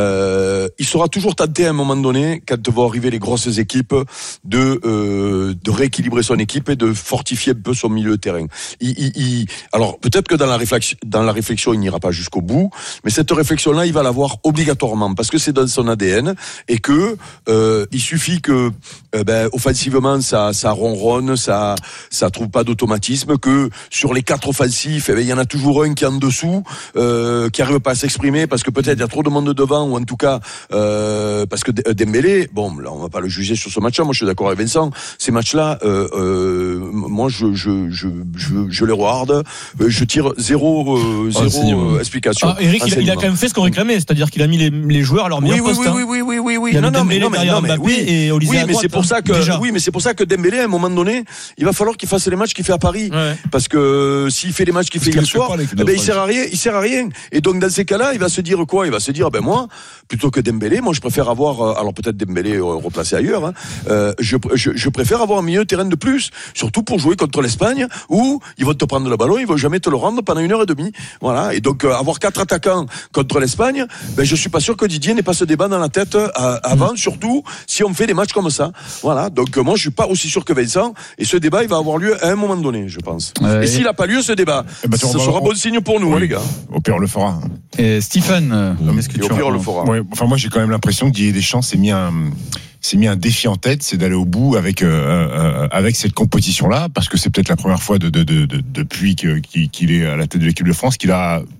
euh, il sera toujours tenté à un moment donné, quand vont arriver les grosses équipes, de euh, de rééquilibrer son équipe et de fortifier un peu son milieu de terrain. Il, il, il, alors peut-être que dans la réflexion, dans la réflexion, il n'ira pas jusqu'au bout, mais cette réflexion-là, il va l'avoir obligatoirement parce que c'est dans son A D N et que euh, il suffit que euh, ben, offensivement ça ça ronronne, ça ça trouve pas d'automatisme, que sur les quatre offensifs, eh ben, il y en a toujours un qui est en dessous, euh, qui arrive pas à s'exprimer parce que peut-être il y a trop de monde devant, ou en tout cas euh, parce que Dembélé, bon là on va pas le juger sur ce match-là, moi je suis d'accord avec Vincent, ces matchs-là euh, euh, moi je je je je, je les regarde, je tire zéro euh, zéro euh, explication. Ah, Eric, il a, il a quand même fait ce qu'on réclamait, c'est-à-dire qu'il a mis les, les joueurs à leur meilleur oui, poste. Oui oui, oui oui oui oui oui. Il y a non, non, Dembélé non, mais, derrière non, mais, Mbappé oui, et Olysée oui, à mais droite, c'est pour ça que déjà. oui mais c'est pour ça que Dembélé à un moment donné, il va falloir qu'il fasse les matchs qu'il fait à Paris, ouais. Parce que s'il fait les matchs qu'il fait hier soir, eh ben il sert à rien, il sert à rien. Et donc dans ces cas-là, il va se dire quoi? Il va se dire ben moi, plutôt que Dembélé, moi je préfère avoir, alors peut-être Dembélé replacé ailleurs, hein, euh, je, je, je préfère avoir un milieu de terrain de plus, surtout pour jouer contre l'Espagne, où ils vont te prendre le ballon, ils vont jamais te le rendre pendant une heure et demie, voilà. Et donc euh, avoir quatre attaquants contre l'Espagne, ben je suis pas sûr que Didier n'ait pas ce débat dans la tête euh, avant, mmh. Surtout si on fait des matchs comme ça, voilà. Donc euh, moi je suis pas aussi sûr que Vincent, et ce débat il va avoir lieu à un moment donné, je pense. Euh, et, et s'il a pas lieu ce débat, eh ben, ce sera on... bon signe pour nous, oui. Hein, les gars. Au pire on le fera. Et Stephen, euh, qu'est-ce que et tu au pire on le fera. Ouais, enfin moi j'ai quand même l'impression que Didier Deschamps s'est mis un s'est mis un défi en tête, c'est d'aller au bout avec euh, euh, avec cette compétition là, parce que c'est peut-être la première fois de, de, de, de depuis que, qu'il est à la tête de l'équipe de France qu'il a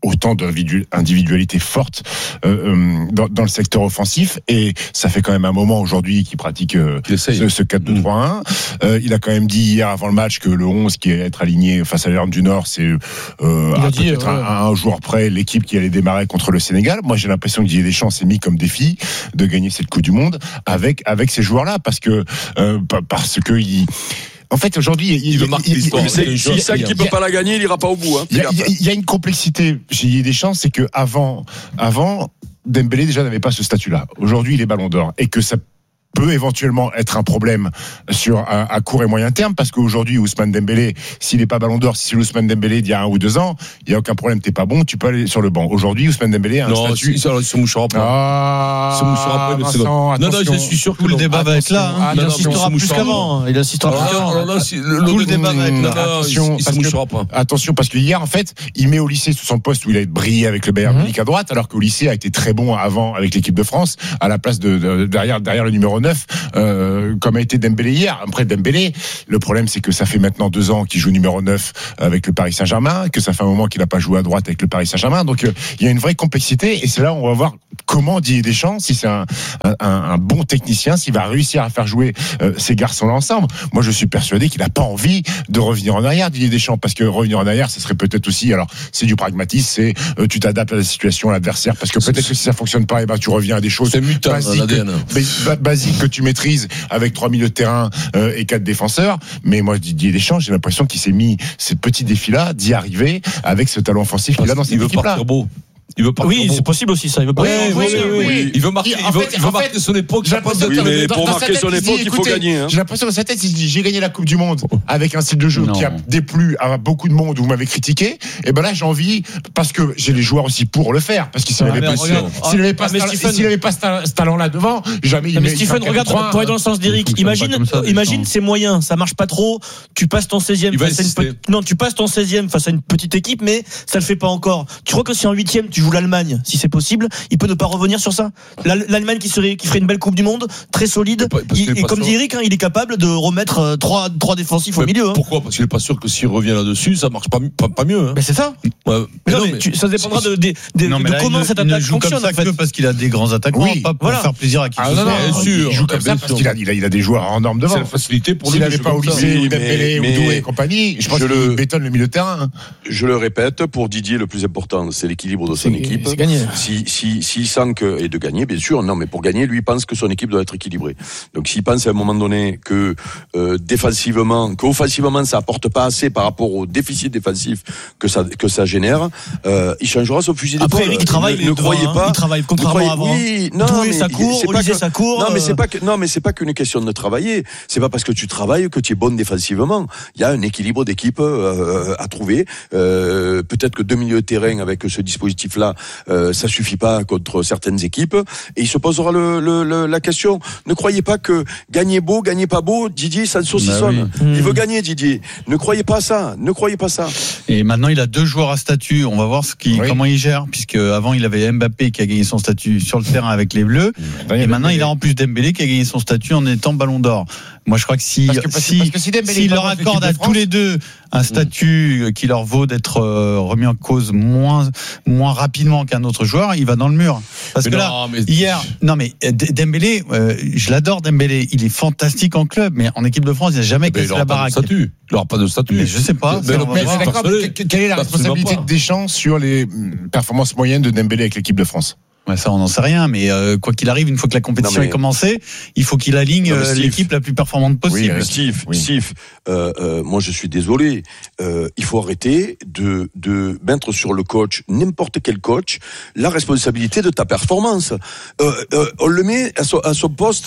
autant d'individualités fortes euh, dans, dans le secteur offensif, et ça fait quand même un moment aujourd'hui qu'il pratique euh, ce, ce quatre deux trois un. Euh, il a quand même dit hier avant le match que le onze qui allait être aligné face à l'Irlande du Nord, c'est euh, à dit, peut-être euh, un, un joueur près l'équipe qui allait démarrer contre le Sénégal. Moi, j'ai l'impression que Didier Deschamps s'est mis comme défi de gagner cette Coupe du Monde avec avec ces joueurs-là, parce que euh, parce que il en fait, aujourd'hui, il, il, il, il, il, c'est, si ça qui peut pas la gagner, il ira pas au bout. Hein. Il, y a, il y a une complexité chez Didier Deschamps, c'est que avant, avant, Dembélé déjà n'avait pas ce statut-là. Aujourd'hui, il est Ballon d'Or, et que ça peut éventuellement être un problème sur à, à court et moyen terme, parce qu'aujourd'hui Ousmane Dembélé, s'il n'est pas Ballon d'Or, si c'est Ousmane Dembélé d'il y a un ou deux ans, il n'y a aucun problème, t'es pas bon, tu peux aller sur le banc. Aujourd'hui, Ousmane Dembélé a un non, statut. Non, il se mouchera pas. Ah, il se mouchera pas. Vincent, non, non, je suis sûr que tout le débat va être là. Hein. Il non, assistera plus qu'avant. Il assistera plus qu'avant. Tout le débat va être là. Attention, il se mouchera pas. Attention, parce que hier, en fait, il met au lycée sous son poste où il a brillé avec le Bayern Munich à droite, alors qu'au lycée a été très bon avant avec l'équipe de France à la place de, de derrière derrière le numéro neuf. Euh, comme a été Dembélé hier. Après Dembélé, le problème c'est que ça fait maintenant deux ans qu'il joue numéro neuf avec le Paris Saint-Germain, que ça fait un moment qu'il n'a pas joué à droite avec le Paris Saint-Germain. Donc euh, il y a une vraie complexité, et c'est là où on va voir comment Didier Deschamps, si c'est un, un, un bon technicien, s'il va réussir à faire jouer euh, ces garçons-là ensemble. Moi je suis persuadé qu'il n'a pas envie de revenir en arrière, Didier Deschamps, parce que revenir en arrière, ce serait peut-être aussi, alors c'est du pragmatisme, c'est euh, tu t'adaptes à la situation, à l'adversaire, parce que peut-être que si ça fonctionne pas, et ben tu reviens à des choses basiques, que, basiques que tu maîtrises avec trois milieux de terrain euh, et quatre défenseurs. Mais moi, Didier Deschamps, j'ai l'impression qu'il s'est mis ces petits défis-là, d'y arriver avec ce talent offensif qu'il a dans cette équipe-là. Il veut partir oui, beau. C'est possible aussi ça. Il veut partir oui, oui, oui, oui. Il veut marquer, il veut, fait, il veut marquer fait, son époque. Oui, mais pour marquer son époque, il faut gagner. Hein. J'ai l'impression que sa tête, il se dit, j'ai gagné la Coupe du Monde avec un style de jeu non. qui a déplu à beaucoup de monde où vous m'avez critiqué. Et ben là, j'ai envie, parce que j'ai les joueurs aussi pour le faire. Parce qu'il s'il n'avait pas, s'il n'avait pas, s'il n'avait pas ce talent-là devant, jamais il. Mais Stephen, regarde, pour aller dans le sens d'Eric, imagine, imagine, c'est moyen, ça marche pas trop. Tu passes ton seizième face à une non, tu passes ton seizième face à une petite équipe, mais ça le fait pas encore. Tu crois que si en huitième tu joues l'Allemagne, si c'est possible, il peut ne pas revenir sur ça. L'Allemagne qui serait, qui ferait une belle Coupe du Monde, très solide. Il, et comme dit Eric, hein, il est capable de remettre euh, trois, trois défensifs mais au milieu. Hein. Pourquoi ? Parce qu'il est pas sûr que s'il revient là-dessus, ça marche pas, pas, pas mieux. Hein. Mais c'est ça. Ouais. Mais non, mais, mais tu, ça dépendra de, de, de, non, de là, comment cette attaque fonctionne. Comme ça en fait. Parce qu'il a des grands attaquants, oui, pas pour voilà. faire plaisir à qui que ce soit. Bien sûr. Il joue comme ça parce qu'il a, il a, il a des joueurs en norme devant. C'est la facilité pour lui. S'il n'avait pas Olysée ou Dembélé ou Doué et compagnie, je pense qu'il bétonne le milieu de terrain. Je le répète, pour Didier, le plus important, c'est l'équilibre de son équipe. C'est gagné. Si, si, s'il sent que, et de gagner, bien sûr, non, mais pour gagner, lui, il pense que son équipe doit être équilibrée. Donc, s'il pense à un moment donné que, euh, défensivement, qu'offensivement, ça apporte pas assez par rapport au déficit défensif que ça, que ça génère, euh, il changera son fusil d'épaule. Après, Eric, il travaille, ne, ne croyez hein, pas. Il travaille contrairement à avant. Oui, non, Doué, mais ça court, Olysée, ça court. Non, mais c'est pas que, non, mais c'est pas qu'une question de travailler. C'est pas parce que tu travailles que tu es bon défensivement. Il y a un équilibre d'équipe, euh, à trouver. Euh, peut-être que deux milieux de terrain avec ce dispositif-là, euh, ça suffit pas contre certaines équipes. Et il se posera le, le, le, la question. Ne croyez pas que gagner beau, gagner pas beau, Didier, ça ne saucissonne. Bah oui. Il veut gagner, Didier. Ne croyez pas ça. Ne croyez pas ça. Et maintenant, il a deux joueurs à statut. On va voir ce qui, oui. comment il gère, puisque avant il avait Mbappé qui a gagné son statut sur le terrain avec les Bleus. Mmh. Et maintenant, il a en plus Dembélé qui a gagné son statut en étant Ballon d'Or. Moi, je crois que si, parce que, parce si, parce que si s'il leur accorde à tous les deux un statut mmh. qui leur vaut d'être euh, remis en cause moins, moins rapidement qu'un autre joueur, il va dans le mur. Parce mais que non, là, mais... hier, non mais Dembélé, euh, je l'adore Dembélé, il est fantastique en club, mais en équipe de France, il n'a jamais cassé la baraque. Il n'aura pas de statut. Mais je sais pas. Mais mais mais mais quelle est la responsabilité de Deschamps sur les performances moyennes de Dembélé avec l'équipe de France? Ouais, ça, on n'en sait rien, mais euh, quoi qu'il arrive, une fois que la compétition non, mais... est commencée, il faut qu'il aligne non, Steve, l'équipe la plus performante possible. Oui, Steve, oui. Steve euh, euh, moi je suis désolé, euh, il faut arrêter de, de mettre sur le coach, n'importe quel coach, la responsabilité de ta performance. Euh, euh, on le met à son, à son poste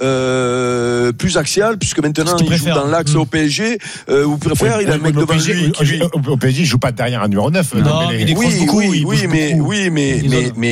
euh, plus axial, puisque maintenant il préfère. joue dans l'axe mmh. au P S G, euh, ou préfère, oui, il a un mec devant P S G, lui. Qui... Au P S G, il joue pas derrière un numéro neuf. Non, il oui, beaucoup, oui, il oui, mais, beaucoup. oui, mais, mais, mais, mais,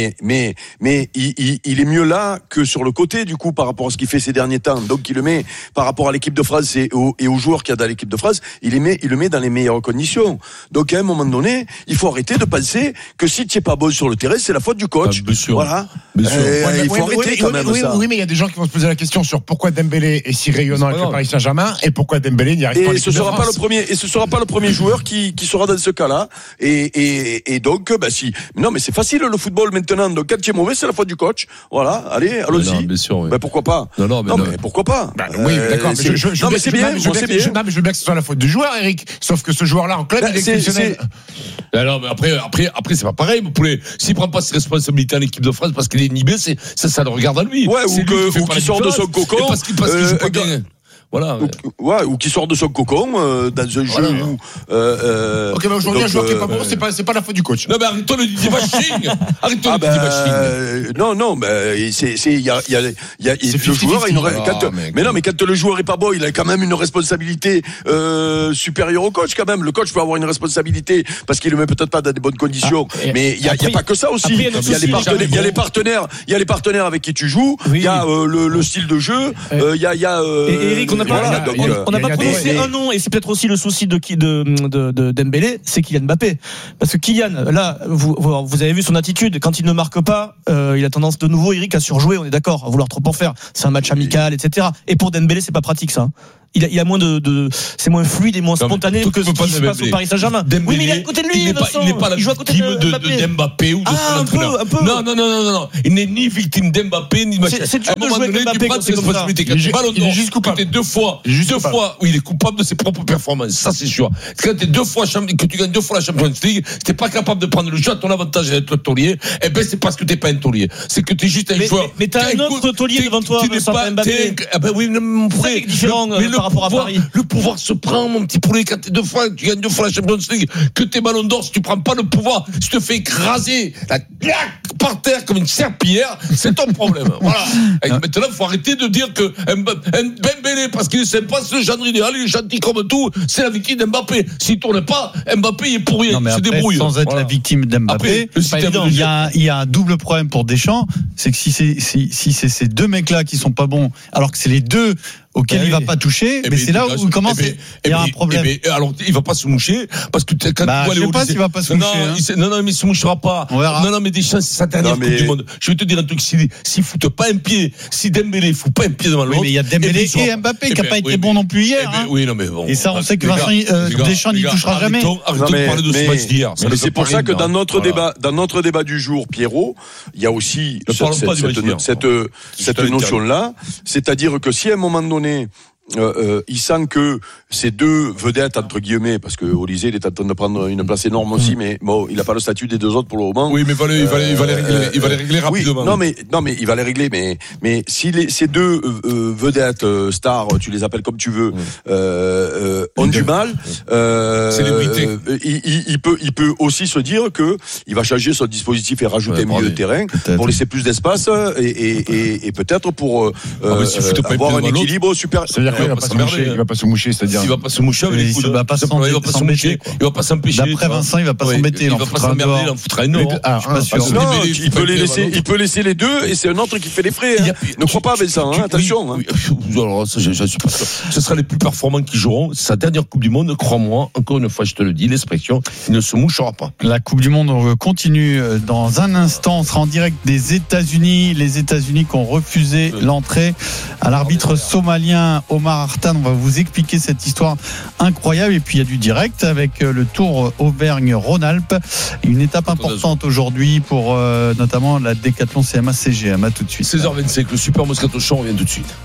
mais mais il, il, il est mieux là que sur le côté du coup par rapport à ce qu'il fait ces derniers temps. Donc il le met par rapport à l'équipe de France et aux, et aux joueurs qu'il y a dans l'équipe de France, il les met, il le met dans les meilleures conditions. Donc à un moment donné, il faut arrêter de penser que si tu es pas bon sur le terrain, c'est la faute du coach. Ah, bien sûr. Voilà. Bien sûr. Euh, Ouais, il faut oui, arrêter oui, quand oui, même oui, ça. oui, mais il y a des gens qui vont se poser la question sur pourquoi Dembélé est si rayonnant avec le Paris Saint-Germain et pourquoi Dembélé n'y arrive pas en Et équipe ce de sera France. pas le premier, et ce sera pas le premier joueur qui, qui sera dans ce cas-là. Et, et, et donc, bah si. Non, mais c'est facile le football maintenant. Donc quand tu es mauvais, c'est la faute du coach. Voilà. Allez, allons-y. Non, bien sûr, oui. Bah pourquoi pas? Non, non, mais, non, non. mais pourquoi pas? Bah, oui, Euh, d'accord. Mais c'est- je, je, je, non, mais je- c'est je- bien. je- moi, je- c'est je- bien. non, mais je veux bien que ce soit la faute du joueur, Eric. Sauf que ce joueur-là en club, Bah, il est c'est- exceptionnel. Ah non, mais après, après, après, c'est pas pareil. Mon poulet, s'il prend pas ses responsabilités en équipe de France parce qu'il est inhibé, c'est ça, ça le regarde à lui. Ouais, C'est ou lui que- qui fait ou pas qu'il la sort de différence. son cocon, Et parce qu'il parce qu'il euh, joue pas un gars- bien. Voilà. Ou, ouais, ou qui sort de son cocon euh, dans un jeu Voilà. où. Euh, euh, Ok, mais aujourd'hui, un donc, joueur qui est pas euh, bon, c'est pas, c'est pas la faute du coach. Non, mais arrête-toi le Didier Bashing. Arrête-toi Ah le Didier ben, Bashing. euh, non, non, ben, c'est, c'est, il y a, il y a, il y a, le fifty joueur, a une, fifty. quand, Ah, mec. mais non, mais quand le joueur est pas bon, il a quand même une responsabilité, euh, supérieure au coach, quand même. Le coach peut avoir une responsabilité parce qu'il le met peut-être pas dans des bonnes conditions. Ah, et mais il y a, il y après, a pas que ça aussi. après, il y a Il y a, notre les souci, partenaires, il y a bon. les partenaires, il y a les partenaires avec qui tu joues. Oui. Il y a, euh, le, le style de jeu. Euh, il y a, il y a, euh, Et Eric, on n'a pas, voilà, on a- donc, on- euh, on n'a il y a- pas il y a prononcé des- un nom, et c'est peut-être aussi le souci de, qui- de, de, de Dembélé, c'est Kylian Mbappé. Parce que Kylian, là, vous, vous vous avez vu son attitude, quand il ne marque pas, euh, il a tendance de nouveau, Eric, à surjouer, on est d'accord, à vouloir trop en faire. C'est un match amical, et cetera. Et pour Dembélé, c'est pas pratique, ça. Il a, il a moins de, de c'est moins fluide et moins Non, mais spontané tout que peut ce pas qui se passe Dembélé. au Paris Saint-Germain. Dembélé, Oui, mais il est à côté de lui, il n'est pas, Vincent. il n'est pas la Il joue à côté victime de de, Mbappé. de Mbappé ou de Ah, son un entraîneur. peu, un peu. Non, non, non, non, non, non. Il n'est ni victime d'Mbappé, ni de machin. C'est- c'est dur À un de moment jouer avec donné, Mbappé tu prends quand tes c'est comme ça. responsabilités. Quand Il est tu ju- ballon il est d'or, juste coupable. que t'es deux fois, Il est juste deux coupable. fois où il est coupable de ses propres performances. Ça, c'est sûr. Quand t'es deux fois champion, que tu gagnes deux fois la Champions League, t'es pas capable de prendre le jeu à ton avantage et d'être le taulier, eh ben, c'est parce que t'es pas un taulier. C'est que t'es juste un Mais- joueur. mais- mais t'as T'es un autre taulier t'es- devant toi, tu n'es Vincent pas- Mbappé. t'es- Ah ben oui, mais mon C'est ça frère, qui est différent, le- euh, mais le par rapport à pouvoir- Paris. Le pouvoir se prend, mon petit poulet, quand t'es deux fois, tu gagnes deux fois la Champions League, que t'es ballon d'or, si tu prends pas le pouvoir, si tu te fais écraser la claque par terre comme une serpillière, c'est ton problème. Voilà. Et maintenant, faut arrêter de dire que Dembélé, parce qu'il est sympa, c'est le genre idéal, il est gentil comme tout, c'est la victime d'Mbappé. S'il tourne pas, Mbappé, il est pourri, Non, mais il se après, débrouille. sans être Voilà. la victime d'Mbappé, Après, le c'est pas système évident. de il y jeu. a, il y a un double problème pour Deschamps, c'est que si c'est si, si c'est ces deux mecs-là qui sont pas bons, alors que c'est les deux auquel Ben il va oui. pas toucher, Eh mais ben, c'est là tu où vas- il commence. eh ben, Il y a eh un ben, problème. eh ben, alors, il va pas se moucher, parce que t'as- quand Bah, tu vois je les sais pas Olysées- s'il va pas se non, moucher, hein. il se- non, non, mais il se mouchera pas. On verra. Non, non, mais Deschamps, c'est sa dernière Non, mais- Coupe du Monde. Je vais te dire un truc, s'il, s'il fout pas un pied, si Dembélé fout pas un pied devant Oui, l'autre. mais il y a eh ben, Dembélé il sera- et Mbappé eh qui a ben, pas été oui, bon mais- non plus hier. eh ben, hein. oui, non, mais bon. Et ça, on sait que Les Vincent, gars, euh, les gars, Deschamps n'y les gars, touchera jamais. Arrêtons, arrêtons Non, de mais- parler de ce mais- match d'hier. Ça mais ne c'est peut pour pas ça que rien dans dire. notre Voilà. débat, dans notre débat du jour, Pierrot, il y a aussi Ne cette, parlons pas cette, du match cette, d'hier. cette, cette t'avais notion-là, c'est-à-dire que si à un moment donné, euh, euh, il sent que ces deux vedettes entre guillemets, parce que Olysée il est en train de prendre une place énorme aussi, mais bon, il n'a pas le statut des deux autres pour le moment. Oui, mais il va les, il va les, il va les régler, Euh, il va les régler oui, rapidement. non mais non mais il va les régler, mais mais si les, ces deux euh, euh, vedettes euh, stars, tu les appelles comme tu veux, euh, euh, ont du mal, euh, Célébrité. euh, il, il, il peut il peut aussi se dire que il va changer son dispositif et rajouter Ouais, un milieu parler. de terrain Peut-être. pour laisser plus d'espace et et, et, et peut-être pour euh, Ah, mais s'il fout pas avoir un un pied devant équilibre super. C'est-à-dire qu'il il va va pas pas se moucher, s'emmerder, il va pas se moucher, c'est-à-dire. Il va pas se moucher avec Il les coudes. va pas Il va pas s'embêter, s'embêter. quoi. Il va pas s'empêcher. D'après tu vois. Vincent, il va pas Oui, s'embêter, il Il en va pas foutra un s'emmerder, dehors. il en foutra un autre. Ah, Je suis pas ah, sûr. parce que Non, Dembélé, il peut faut les pas laisser, le il peut laisser les deux et c'est un autre qui fait les frais. Il y Hein. a- Ne crois pas Vincent, hein, attention. Hein. Oui, oui, alors ça, je, je suis pas sûr. Ce sera les plus performants qui joueront. C'est sa dernière Coupe du Monde, crois-moi. Encore une fois, je te le dis, l'expression, il ne se mouchera pas. La Coupe du Monde continue dans un instant. On sera en direct des États-Unis. Les États-Unis qui ont refusé l'entrée à l'arbitre somalien Omar Artan. On va vous expliquer cette histoire incroyable. Et puis il y a du direct avec le Tour Auvergne-Rhône-Alpes. Une étape importante aujourd'hui pour euh, notamment la Décathlon C M A C G M. À tout de suite. seize heures vingt-cinq, le Super Moscato Show, on revient tout de suite.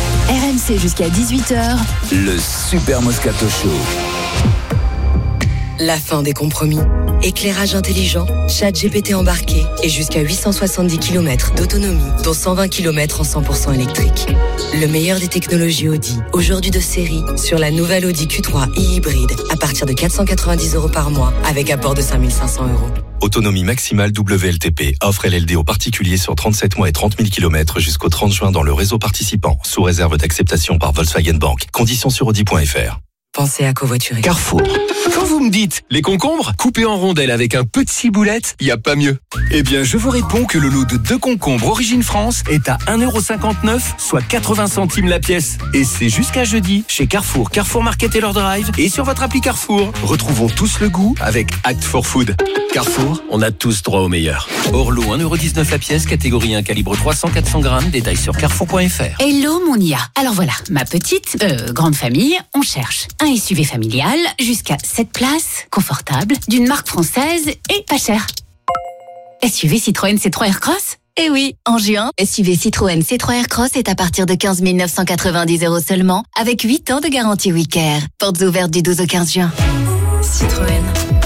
R M C jusqu'à dix-huit heures. Le Super Moscato Show. La fin des compromis. Éclairage intelligent, chat G P T embarqué et jusqu'à huit cent soixante-dix kilomètres d'autonomie, dont cent vingt kilomètres en cent pour cent électrique. Le meilleur des technologies Audi, aujourd'hui de série, sur la nouvelle Audi Q trois e-hybride, à partir de quatre cent quatre-vingt-dix euros par mois, avec apport de cinq mille cinq cents euros. Autonomie maximale W L T P. Offre L L D aux particuliers sur trente-sept mois et trente mille kilomètres jusqu'au trente juin dans le réseau participant, sous réserve d'acceptation par Volkswagen Bank. Conditions sur Audi point F R. pensez à covoiturer. Carrefour. Quand vous me dites les concombres coupés en rondelles avec un peu de ciboulette, il n'y a pas mieux. Eh bien, je vous réponds que le lot de deux concombres Origine France est à un euro cinquante-neuf, soit quatre-vingts centimes la pièce. Et c'est jusqu'à jeudi chez Carrefour, Carrefour Market et leur Drive et sur votre appli Carrefour. Retrouvons tous le goût avec Act for Food. Carrefour, on a tous droit au meilleur. Orlo, un euro dix-neuf la pièce, catégorie un, calibre trois cents à quatre cents grammes, détail sur carrefour point f r. Hello mon I A. Alors voilà, ma petite, euh, grande famille, on cherche un S U V familial jusqu'à sept places, confortable, d'une marque française et pas cher. S U V Citroën C trois Aircross ? Eh oui, en juin, S U V Citroën C trois Aircross est à partir de quinze mille neuf cent quatre-vingt-dix euros seulement, avec huit ans de garantie WeCare. Portes ouvertes du douze au quinze juin. Citroën.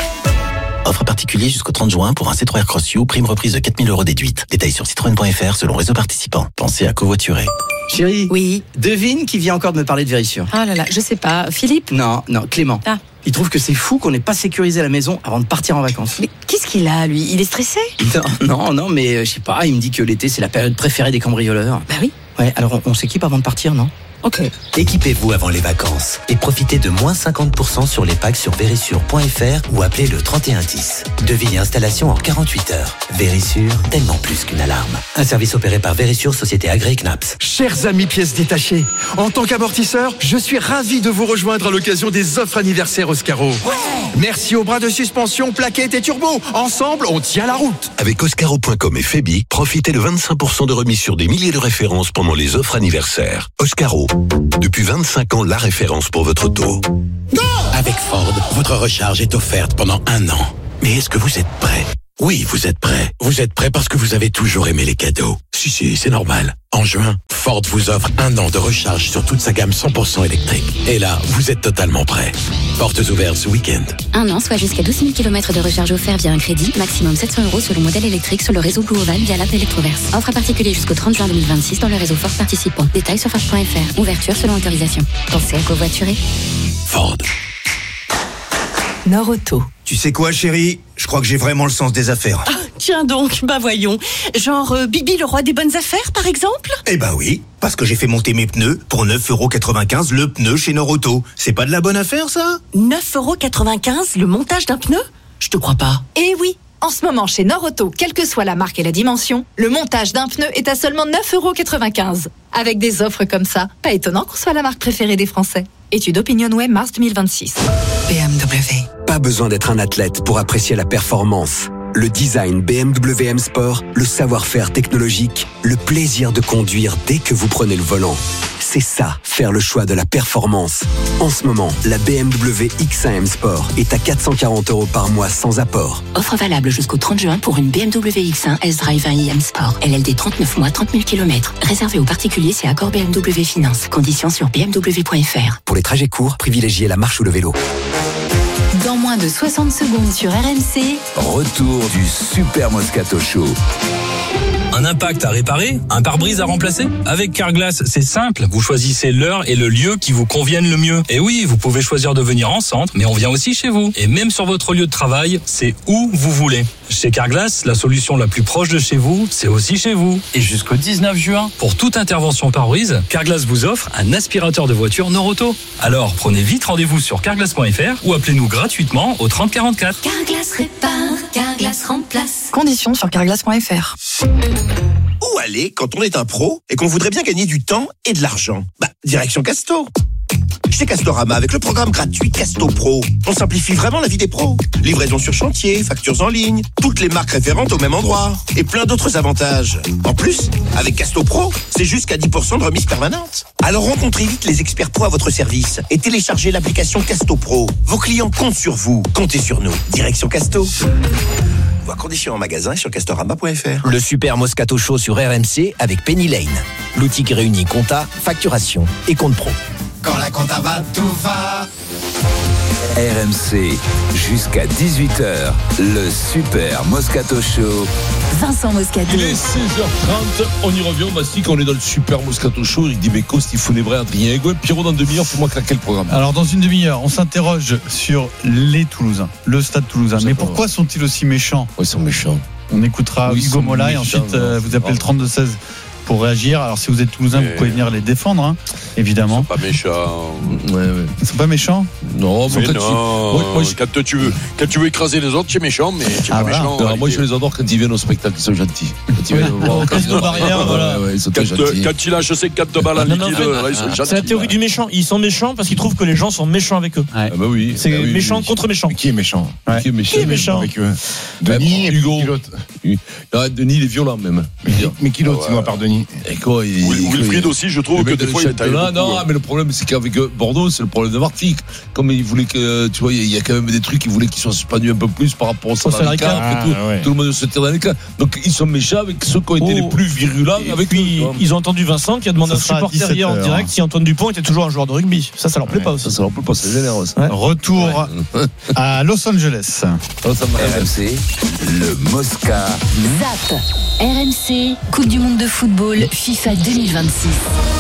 Offre particulier jusqu'au trente juin pour un C trois Aircross U, prime reprise de quatre mille euros déduite. Détails sur citroën point f r selon réseau participant. Pensez à covoiturer. Chérie. Oui. Devine qui vient encore de me parler de Vérissure. Ah là là, je sais pas. Philippe ? Non, non, Clément. Ah. Il trouve que c'est fou qu'on n'ait pas sécurisé la maison avant de partir en vacances. Mais qu'est-ce qu'il a, lui ? Il est stressé ? Non, non, non, mais euh, je sais pas, il me dit que l'été c'est la période préférée des cambrioleurs. Bah oui. Ouais, alors on, on s'équipe avant de partir, non ? Ok. Équipez-vous avant les vacances et profitez de moins cinquante pour cent sur les packs sur vérissure point f r ou appelez le trente et un dix. Devis et installation en quarante-huit heures. Vérissure, tellement plus qu'une alarme. Un service opéré par Vérissure, société agréée C N A P S. Chers amis pièces détachées, en tant qu'amortisseur, je suis ravi de vous rejoindre à l'occasion des offres anniversaires Oscaro. Ouais. Merci aux bras de suspension, plaquettes et turbo. Ensemble, on tient la route. Avec Oscaro point com et Febi, profitez de vingt-cinq pour cent de remise sur des milliers de références pendant les offres anniversaires. Oscaro. Depuis vingt-cinq ans, la référence pour votre auto. Avec Ford, votre recharge est offerte pendant un an. Mais est-ce que vous êtes prêt ? Oui, vous êtes prêt. Vous êtes prêt parce que vous avez toujours aimé les cadeaux. Si, si, c'est normal. En juin, Ford vous offre un an de recharge sur toute sa gamme cent pour cent électrique. Et là, vous êtes totalement prêt. Portes ouvertes ce week-end. Un an, soit jusqu'à douze mille kilomètres de recharge offert via un crédit, maximum sept cents euros sur le modèle électrique sur le réseau Blue Oval via l'app Electroverse. Offre à particulier jusqu'au trente juin deux mille vingt-six dans le réseau Ford participant. Détails sur Ford point f r. Ouverture selon autorisation. Pensez à covoiturer. Ford. Nord-Auto. Tu sais quoi, chérie ? Je crois que j'ai vraiment le sens des affaires. Ah, tiens donc, bah voyons. Genre euh, Bibi le roi des bonnes affaires, par exemple ? Eh ben oui, parce que j'ai fait monter mes pneus pour neuf euros quatre-vingt-quinze le pneu chez Nord-Auto. C'est pas de la bonne affaire, ça ? neuf euros quatre-vingt-quinze le montage d'un pneu ? Je te crois pas. Eh oui. En ce moment, chez Nord-Auto, quelle que soit la marque et la dimension, le montage d'un pneu est à seulement neuf euros quatre-vingt-quinze. Avec des offres comme ça, pas étonnant qu'on soit la marque préférée des Français. Étude OpinionWay, mars deux mille vingt-six. B M W. Pas besoin d'être un athlète pour apprécier la performance. Le design B M W M Sport, le savoir-faire technologique, le plaisir de conduire dès que vous prenez le volant. C'est ça, faire le choix de la performance. En ce moment, la B M W X un M Sport est à quatre cent quarante euros par mois sans apport. Offre valable jusqu'au trente juin pour une B M W X un S-Drive un i M Sport. L L D trente-neuf mois, trente mille kilomètres. Réservé aux particuliers, c'est accord B M W Finance. Conditions sur b m w point f r. Pour les trajets courts, privilégiez la marche ou le vélo. Dans moins de soixante secondes sur R M C. Retour du Super Moscato Show. Un impact à réparer, un pare-brise à remplacer? Avec Carglass, c'est simple. Vous choisissez l'heure et le lieu qui vous conviennent le mieux. Et oui, vous pouvez choisir de venir en centre, mais on vient aussi chez vous. Et même sur votre lieu de travail, c'est où vous voulez. Chez Carglass, la solution la plus proche de chez vous, c'est aussi chez vous. Et jusqu'au dix-neuf juin, pour toute intervention pare-brise, Carglass vous offre un aspirateur de voiture Nord-Auto. Alors, prenez vite rendez-vous sur carglass point f r ou appelez-nous gratuitement au trente quarante-quatre. Carglass répare, Carglass remplace. Conditions sur carglass point f r. Où aller quand on est un pro et qu'on voudrait bien gagner du temps et de l'argent? Bah, direction Casto. Chez Castorama, avec le programme gratuit Casto Pro, on simplifie vraiment la vie des pros. Livraison sur chantier, factures en ligne, toutes les marques référentes au même endroit et plein d'autres avantages. En plus, avec Casto Pro, c'est jusqu'à dix pour cent de remise permanente. Alors rencontrez vite les experts pro à votre service et téléchargez l'application Casto Pro. Vos clients comptent sur vous, comptez sur nous. Direction Casto. Voir conditions en magasin et sur castorama point f r. Le Super Moscato Show sur R M C avec Penny Lane. L'outil qui réunit compta, facturation et compte pro. Quand la compta va, tout va. R M C, jusqu'à dix-huit heures, le Super Moscato Show. Vincent Moscato. Il est seize heures trente, on y revient, on mastique, on est dans le Super Moscato Show. Eric Dimeco, Stephen Evray, Adrien Egouin, Pierrot dans demi-heure, fais-moi claquer le programme. Alors dans une demi-heure, on s'interroge sur les Toulousains, le Stade Toulousain. Mais pourquoi sont-ils aussi méchants? Oui, ils sont méchants. On écoutera oui, Hugo Mola et ensuite euh, vous appelez le trente-deux seize pour réagir. Alors si vous êtes toulousain, Mais... vous pouvez venir les défendre, hein, évidemment. Ils sont pas méchants. Ouais, ouais. Ils sont pas méchants. Non, mais quand, non. Tu... Moi, moi, je... quand tu veux, quand tu veux écraser les autres, tu es méchant, mais tu es ah, pas voilà. méchant. Non, moi, je les adore quand ils viennent au spectacle, ils sont gentils. Quand ils viennent voir, quand ils barrière, voilà. Ouais, ouais, ils sont Quand, très gentils. quand il lâche cinquante balles en Non, non, liquide, non, là, ils sont gentils. C'est la théorie du méchant. Ils sont méchants parce qu'ils trouvent que les gens sont méchants avec eux. Ah bah oui. C'est ah oui, méchant oui. contre méchant. Mais qui est méchant Ouais. Qui est méchant, Qui est méchant avec eux? Denis et Hugo. qui l'autre. Ah, Denis, il est violent même. Mais, mais qui l'autre, Ah ouais. sinon, à part Denis? Et quoi, il, Wil- il- Wilfried il- aussi, je trouve le que mec des de fois, il taille championnat, beaucoup. non, hein. mais le problème, c'est qu'avec euh, Bordeaux, c'est le problème de Martigues. Comme il voulait que, tu vois, il y a quand même des trucs, il voulait qu'ils soient suspendus un peu plus par rapport au salarié cap Ah, et tout. ouais. Tout le monde se tire dans les cas. Donc, ils sont méchants avec ceux qui ont été Oh. les plus virulents Et avec puis, eux, tu vois. ils ont entendu Vincent qui a demandé Ça à un sera à supporter hier en dix-sept heures. direct si Antoine Dupont était toujours un joueur de rugby. Ça, ça leur plaît Ouais, pas aussi. Ça, ça leur peut pas, c'est généreux. ça. Ouais. Retour à Los Angeles. Ça, ça me R M C, le Mosca. Zap. R M C, Coupe du Monde de football FIFA deux mille vingt-six.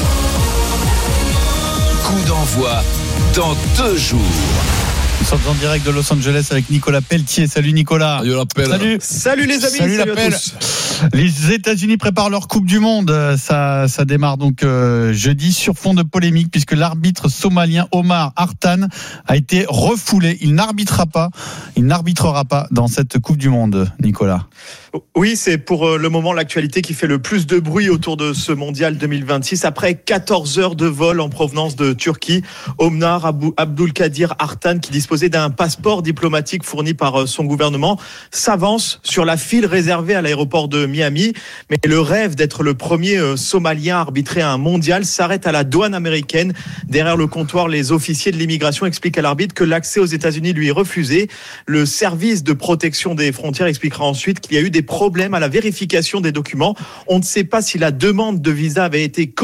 Coup d'envoi dans deux jours. Nous sommes en direct de Los Angeles avec Nicolas Pelletier. Salut Nicolas. Je l'appelle. Salut. Salut les amis, Salut, salut, à l'appel. tous. Les États-Unis préparent leur Coupe du Monde. Ça, ça démarre donc euh, jeudi sur fond de polémique puisque l'arbitre somalien Omar Hartan a été refoulé. Il n'arbitrera pas. Il n'arbitrera pas dans cette Coupe du Monde, Nicolas. Oui, c'est pour le moment l'actualité qui fait le plus de bruit autour de ce mondial deux mille vingt-six. Après quatorze heures de vol en provenance de Turquie, Omar Abou- Abdulkadir Hartan, qui disposait d'un passeport diplomatique fourni par son gouvernement, s'avance sur la file réservée à l'aéroport de Miami. Mais le rêve d'être le premier Somalien à arbitrer un mondial s'arrête à la douane américaine. Derrière le comptoir, les officiers de l'immigration expliquent à l'arbitre que l'accès aux États-Unis lui est refusé. Le service de protection des frontières expliquera ensuite qu'il y a eu des problèmes à la vérification des documents. On ne sait pas si la demande de visa avait été